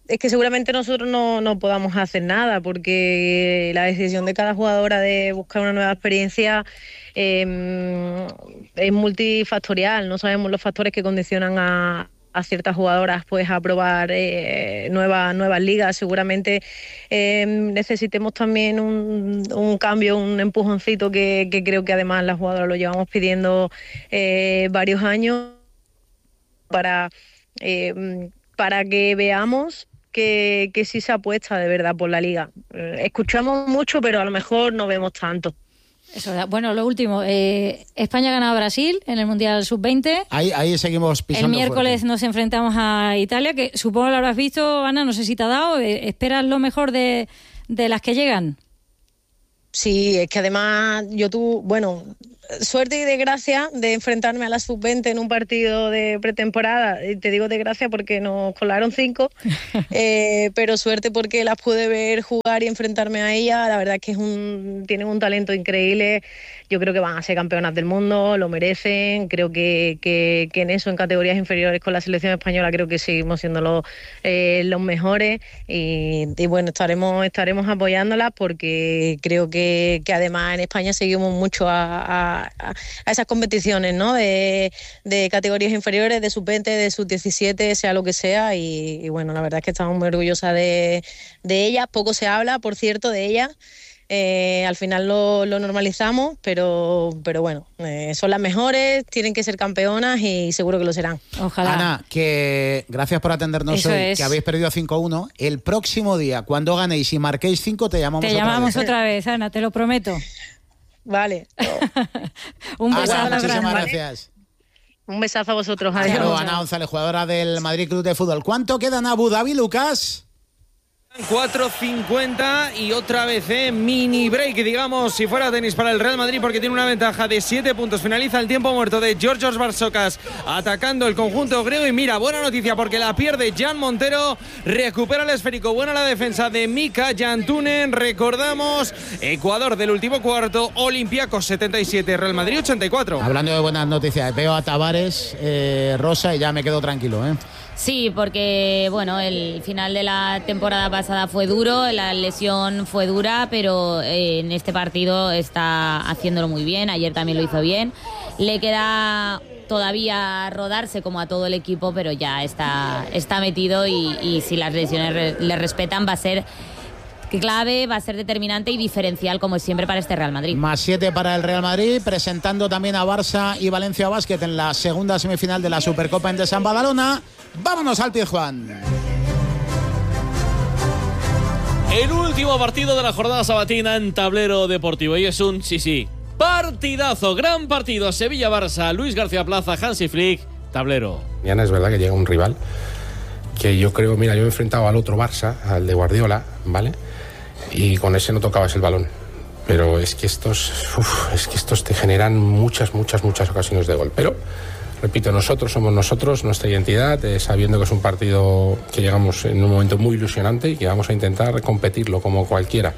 [SPEAKER 14] es que seguramente nosotros no podamos hacer nada, porque la decisión de cada jugadora de buscar una nueva experiencia es multifactorial. No sabemos los factores que condicionan a ciertas jugadoras pues a probar nuevas ligas. Seguramente necesitemos también un cambio, un empujoncito que creo que además las jugadoras lo llevamos pidiendo varios años para que veamos que sí se apuesta de verdad por la liga. Escuchamos mucho, pero a lo mejor no vemos tanto.
[SPEAKER 2] Eso, bueno, lo último, España ha ganado a Brasil en el Mundial Sub-20.
[SPEAKER 4] Ahí seguimos pisando.
[SPEAKER 2] El miércoles
[SPEAKER 4] fuerte.
[SPEAKER 2] nos enfrentamos a Italia, que supongo lo habrás visto, Ana, no sé si te ha dado. ¿Esperas lo mejor de las que llegan?
[SPEAKER 14] Sí, es que además bueno, suerte y desgracia de enfrentarme a la Sub-20 en un partido de pretemporada. Y te digo desgracia porque nos colaron 5, pero suerte porque las pude ver jugar y enfrentarme a ellas. La verdad es que tienen un talento increíble. Yo creo que van a ser campeonas del mundo, lo merecen. Creo que en eso, en categorías inferiores con la selección española, creo que seguimos siendo los mejores. Y bueno, estaremos apoyándolas porque creo que además en España seguimos mucho a esas competiciones, ¿no? De categorías inferiores, de sub-20, de sub-17, sea lo que sea. Y bueno, la verdad es que estamos muy orgullosas de ellas. Poco se habla, por cierto, de ellas. Al final lo normalizamos, pero bueno, son las mejores, tienen que ser campeonas y seguro que lo serán.
[SPEAKER 2] Ojalá.
[SPEAKER 4] Ana, que gracias por atendernos
[SPEAKER 2] Eso
[SPEAKER 4] hoy,
[SPEAKER 2] es.
[SPEAKER 4] que habéis perdido 5-1. El próximo día, cuando ganéis y marquéis 5, te llamamos
[SPEAKER 2] otra vez, Ana, te lo prometo.
[SPEAKER 14] Vale.
[SPEAKER 2] Un besazo.
[SPEAKER 4] Ana, muchísimas
[SPEAKER 14] ¿vale?
[SPEAKER 4] gracias.
[SPEAKER 14] Un besazo a vosotros.
[SPEAKER 4] Hasta
[SPEAKER 14] Adiós.
[SPEAKER 4] luego, Ana González, jugadora del Madrid Club de Fútbol. ¿Cuánto queda en Abu Dhabi, Lucas?
[SPEAKER 8] 4:50 y otra vez mini break, digamos, si fuera tenis para el Real Madrid, porque tiene una ventaja de 7 puntos. Finaliza el tiempo muerto de Georgios Barsocas atacando el conjunto griego. Y mira, buena noticia porque la pierde Jan Montero, recupera el esférico. Buena la defensa de Mika Jantunen. Recordamos, Ecuador del último cuarto, Olympiacos 77, Real Madrid 84.
[SPEAKER 4] Hablando de buenas noticias, veo a Tavares, Rosa, y ya me quedo tranquilo, ¿eh?
[SPEAKER 9] Sí, porque bueno, el final de la temporada pasada fue duro, la lesión fue dura, pero en este partido está haciéndolo muy bien. Ayer también lo hizo bien. Le queda todavía rodarse como a todo el equipo, pero ya está metido y si las lesiones le respetan va a ser clave, va a ser determinante y diferencial como es siempre para este Real Madrid.
[SPEAKER 4] Más 7 para el Real Madrid, presentando también a Barça y Valencia Basket en la segunda semifinal de la Supercopa en de San Badalona. Vámonos al Pizjuán.
[SPEAKER 3] El último partido de la jornada sabatina en Tablero Deportivo y es un partidazo, gran partido. Sevilla-Barça, Luis García Plaza, Hansi Flick, Tablero.
[SPEAKER 15] Mañana es verdad que llega un rival que yo creo, mira, yo me he enfrentado al otro Barça, al de Guardiola, ¿vale? Y con ese no tocabas el balón. Pero es que estos te generan muchas ocasiones de gol. Pero, repito, nosotros somos nosotros, nuestra identidad, sabiendo que es un partido que llegamos en un momento muy ilusionante y que vamos a intentar competirlo como cualquiera.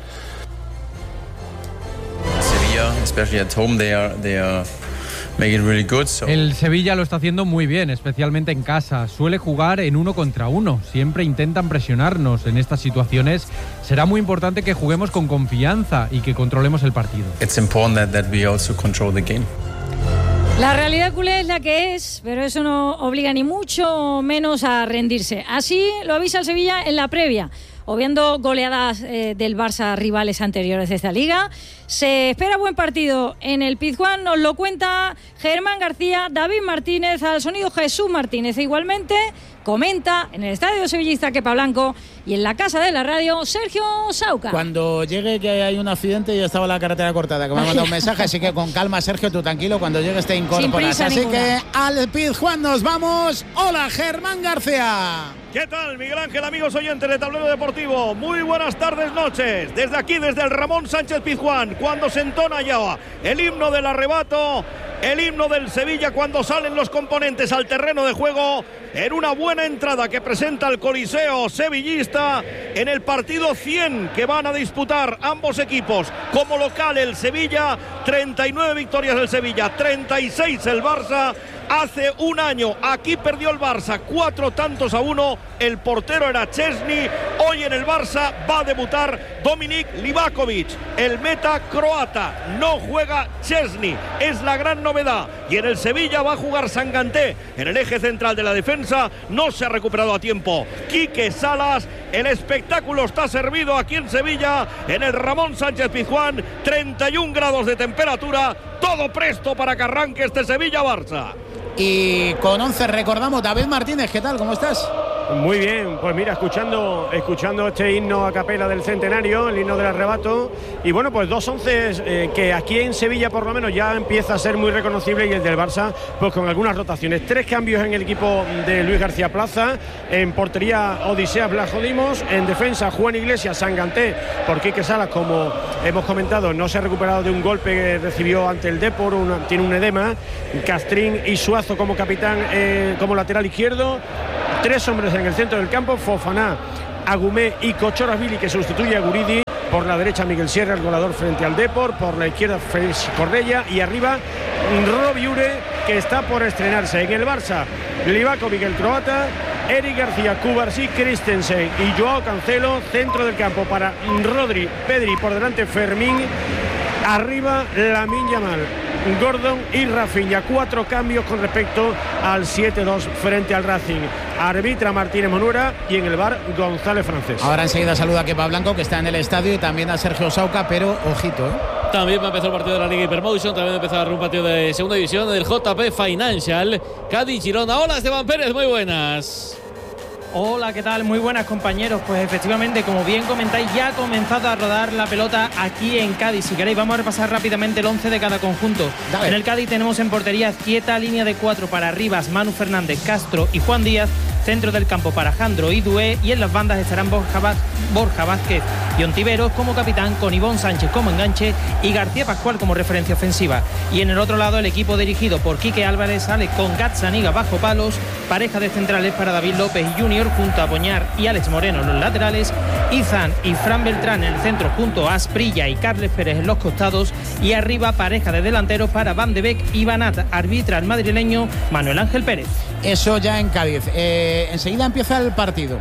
[SPEAKER 16] Sevilla, especially at home, they are make it really good, so.
[SPEAKER 17] El Sevilla lo está haciendo muy bien, especialmente en casa. Suele jugar en 1 contra 1. Siempre intentan presionarnos en estas situaciones. Será muy importante que juguemos con confianza y que controlemos el partido.
[SPEAKER 16] It's important that we also control the game.
[SPEAKER 2] La realidad culé es la que es, pero eso no obliga ni mucho menos a rendirse. Así lo avisa el Sevilla en la previa. Obviando goleadas del Barça rivales anteriores de esta liga, se espera buen partido en el Pizjuán. Nos lo cuenta Germán García, David Martínez, al sonido Jesús Martínez. E igualmente comenta en el estadio sevillista Kepa Blanco y en la casa de la radio Sergio Sauca.
[SPEAKER 4] Cuando llegue que hay un accidente, yo estaba en la carretera cortada, que me ha mandado un mensaje, así que con calma, Sergio, tú tranquilo, cuando llegues te incorporas. Así
[SPEAKER 2] ninguna.
[SPEAKER 4] que al Pizjuán nos vamos. Hola, Germán García.
[SPEAKER 18] ¿Qué tal, Miguel Ángel, amigos oyentes de Tablero Deportivo? Muy buenas tardes, noches. Desde aquí, desde el Ramón Sánchez Pizjuán, cuando se entona ya el himno del arrebato el himno del Sevilla cuando salen los componentes al terreno de juego en una buena entrada que presenta el Coliseo sevillista en el partido 100 que van a disputar ambos equipos. Como local el Sevilla, 39 victorias del Sevilla, 36 el Barça. Hace un año aquí perdió el Barça 4-1, el portero era Szczesny. Hoy en el Barça va a debutar Dominik Livakovic, el meta croata. No juega Szczesny, es la gran novedad. Y en el Sevilla va a jugar Sanganté en el eje central de la defensa. No se ha recuperado a tiempo Quique Salas. El espectáculo está servido aquí en Sevilla, en el Ramón Sánchez Pizjuán. 31 grados de temperatura, todo presto para que arranque este Sevilla-Barça.
[SPEAKER 4] Y con 11 recordamos, David Martínez, ¿qué tal? ¿Cómo estás?
[SPEAKER 19] Muy bien, pues mira, escuchando este himno a capela del centenario, el himno del arrebato, y bueno, pues 2 onces que aquí en Sevilla por lo menos ya empieza a ser muy reconocible, y el del Barça pues con algunas rotaciones. 3 cambios en el equipo de Luis García Plaza, en portería Odisea Blasjodimos, en defensa Juan Iglesias, Sanganté, por Quique Salas, como hemos comentado, no se ha recuperado de un golpe que recibió ante el Depor, tiene un edema. Castrín y Suazo como capitán, como lateral izquierdo. 3 hombres en el centro del campo, Fofana, Agumé y Kochorazvili, que sustituye a Guridi. Por la derecha Miguel Sierra, el goleador frente al Depor. Por la izquierda Félix Correia. Y arriba Robbie Ure, que está por estrenarse. En el Barça, Livakovic, el croata, Eric García, Cubarsí, Christensen y Joao Cancelo. Centro del campo para Rodri, Pedri, por delante Fermín. Arriba Lamine Yamal, Gordon y Rafinha. 4 cambios con respecto al 7-2 frente al Racing. Arbitra Martínez Monuera y en el VAR González Francés.
[SPEAKER 4] Ahora enseguida saluda a Kepa Blanco, que está en el estadio, y también a Sergio Sauca, pero ojito,
[SPEAKER 3] También va a empezar el partido de la Liga Hypermotion, también va a empezar un partido de segunda división del JP Financial, Cádiz-Girona. Hola, Esteban Pérez, muy buenas.
[SPEAKER 20] Hola, ¿qué tal? Muy buenas, compañeros. Pues efectivamente, como bien comentáis, ya ha comenzado a rodar la pelota aquí en Cádiz. Si queréis, vamos a repasar rápidamente el 11 de cada conjunto. Dale. En el Cádiz tenemos en portería Quieta, línea de 4 para Rivas, Manu Fernández, Castro y Juan Díaz. Centro del campo para Jandro y Dué, y en las bandas estarán Borja Vázquez y Ontiveros como capitán, con Ivón Sánchez como enganche y García Pascual como referencia ofensiva. Y en el otro lado, el equipo dirigido por Quique Álvarez sale con Gazzaniga bajo palos, pareja de centrales para David López y Junior junto a Boñar y Alex Moreno en los laterales, Izan y Fran Beltrán en el centro junto a Asprilla y Carles Pérez en los costados, y arriba pareja de delanteros para Van de Beek y Banat. Arbitra el madrileño Manuel Ángel Pérez.
[SPEAKER 4] Eso ya en Cádiz. Enseguida empieza el partido.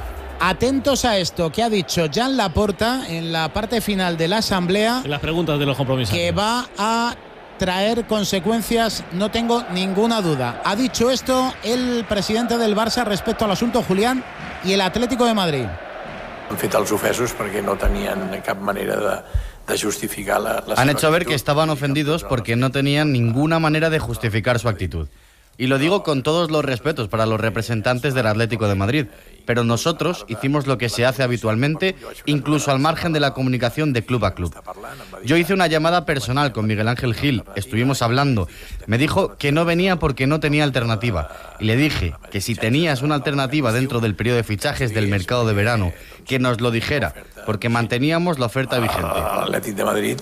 [SPEAKER 4] Atentos a esto que ha dicho Joan Laporta en la parte final de la asamblea.
[SPEAKER 3] En las preguntas de los compromisos.
[SPEAKER 4] Que va a traer consecuencias, no tengo ninguna duda. Ha dicho esto el presidente del Barça respecto al asunto Julián y el Atlético de Madrid.
[SPEAKER 21] Han fet els ofesos perquè no tenien cap manera de justificar la
[SPEAKER 22] Han hecho ver que estaban ofendidos porque no tenían ninguna manera de justificar su actitud. Y lo digo con todos los respetos para los representantes del Atlético de Madrid, pero nosotros hicimos lo que se hace habitualmente, incluso al margen de la comunicación de club a club. Yo hice una llamada personal con Miguel Ángel Gil, estuvimos hablando, me dijo que no venía porque no tenía alternativa, y le dije que si tenías una alternativa dentro del periodo de fichajes del mercado de verano, que nos lo dijera, porque manteníamos la oferta vigente.
[SPEAKER 21] L'Atlètic de Madrid...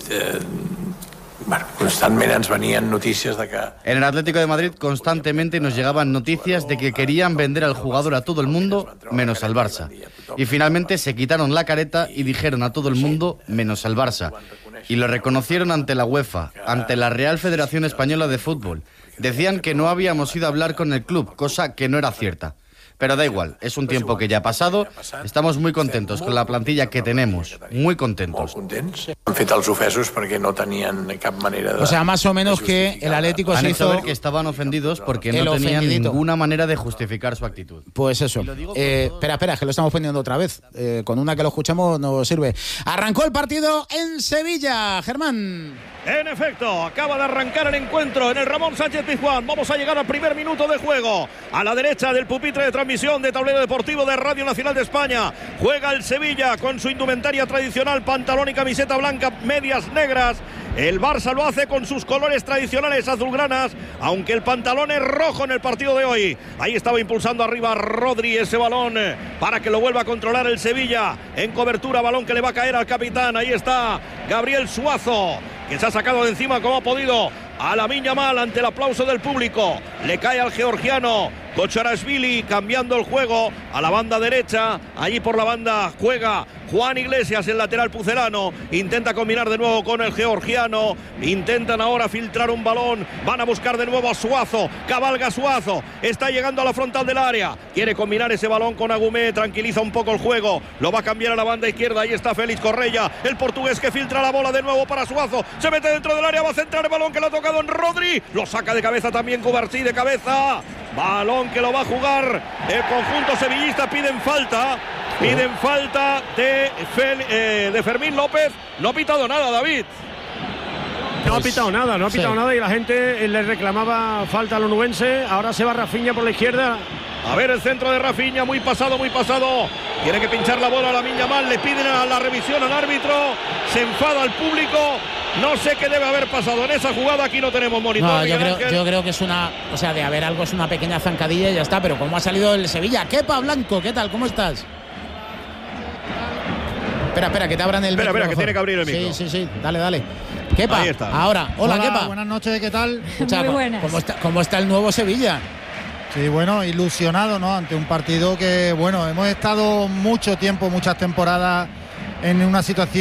[SPEAKER 21] Bueno, constantemente nos venían noticias de que...
[SPEAKER 22] En el Atlético de Madrid constantemente nos llegaban noticias de que querían vender al jugador a todo el mundo, menos al Barça. Y finalmente se quitaron la careta y dijeron a todo el mundo, menos al Barça. Y lo reconocieron ante la UEFA, ante la Real Federación Española de Fútbol. Decían que no habíamos ido a hablar con el club, cosa que no era cierta. Pero da igual, es un tiempo que ya ha pasado. Estamos muy contentos con la plantilla que tenemos, muy contentos.
[SPEAKER 21] Han fet els ofesos perquè no tenien cap manera de...
[SPEAKER 4] O sea, más o menos que el Atlético se hizo...
[SPEAKER 22] Han hecho ver que estaban ofendidos porque no tenían ninguna manera de justificar su actitud.
[SPEAKER 4] Pues eso. Espera, que lo estamos poniendo otra vez. Con una que lo escuchamos nos sirve. Arrancó el partido en Sevilla, Germán.
[SPEAKER 18] En efecto, acaba de arrancar el encuentro en el Ramón Sánchez Pizjuán. Vamos a llegar al primer minuto de juego. A la derecha del pupitre de transmisión de Tablero Deportivo de Radio Nacional de España, juega el Sevilla con su indumentaria tradicional, pantalón y camiseta blanca, medias negras. El Barça lo hace con sus colores tradicionales azulgranas, aunque el pantalón es rojo en el partido de hoy. Ahí estaba impulsando arriba Rodri ese balón para que lo vuelva a controlar el Sevilla. En cobertura, balón que le va a caer al capitán. Ahí está Gabriel Suazo, que se ha sacado de encima como ha podido a Lamine Yamal ante el aplauso del público. Le cae al georgiano Kocharashvili, cambiando el juego a la banda derecha. Allí por la banda juega Juan Iglesias, el lateral pucelano. Intenta combinar de nuevo con el georgiano. Intentan ahora filtrar un balón. Van a buscar de nuevo a Suazo. Cabalga Suazo. Está llegando a la frontal del área. Quiere combinar ese balón con Agumé. Tranquiliza un poco el juego. Lo va a cambiar a la banda izquierda. Ahí está Félix Correia, el portugués, que filtra la bola de nuevo para Suazo. Se mete dentro del área. Va a centrar el balón que lo ha tocado en Rodri. Lo saca de cabeza también Cubarsí, de cabeza. Balón que lo va a jugar el conjunto sevillista. Piden falta de Fermín López. No ha pitado nada, David.
[SPEAKER 19] No ha pitado nada y la gente le reclamaba falta al onubense. Ahora se va Rafinha por la izquierda.
[SPEAKER 18] A ver el centro de Rafinha, muy pasado. Tiene que pinchar la bola a Lamine Yamal. Le piden a la revisión al árbitro. Se enfada el público. No sé qué debe haber pasado en esa jugada. Aquí no tenemos monitor.
[SPEAKER 4] No, yo creo que es una, o sea, de haber algo, es una pequeña zancadilla y ya está. Pero ¿cómo ha salido el Sevilla? Kepa Blanco, ¿qué tal? ¿Cómo estás? Espera, que te abran el micro.
[SPEAKER 18] Espera, que tiene que abrir el micro.
[SPEAKER 4] Sí, dale. Kepa,
[SPEAKER 18] ahí está.
[SPEAKER 4] Ahora. Hola, Kepa.
[SPEAKER 5] Buenas noches, ¿qué tal?
[SPEAKER 2] Muy buenas.
[SPEAKER 4] ¿Cómo está el nuevo Sevilla?
[SPEAKER 5] Sí, bueno, ilusionado, ¿no? Ante un partido que, bueno, hemos estado mucho tiempo, muchas temporadas en una situación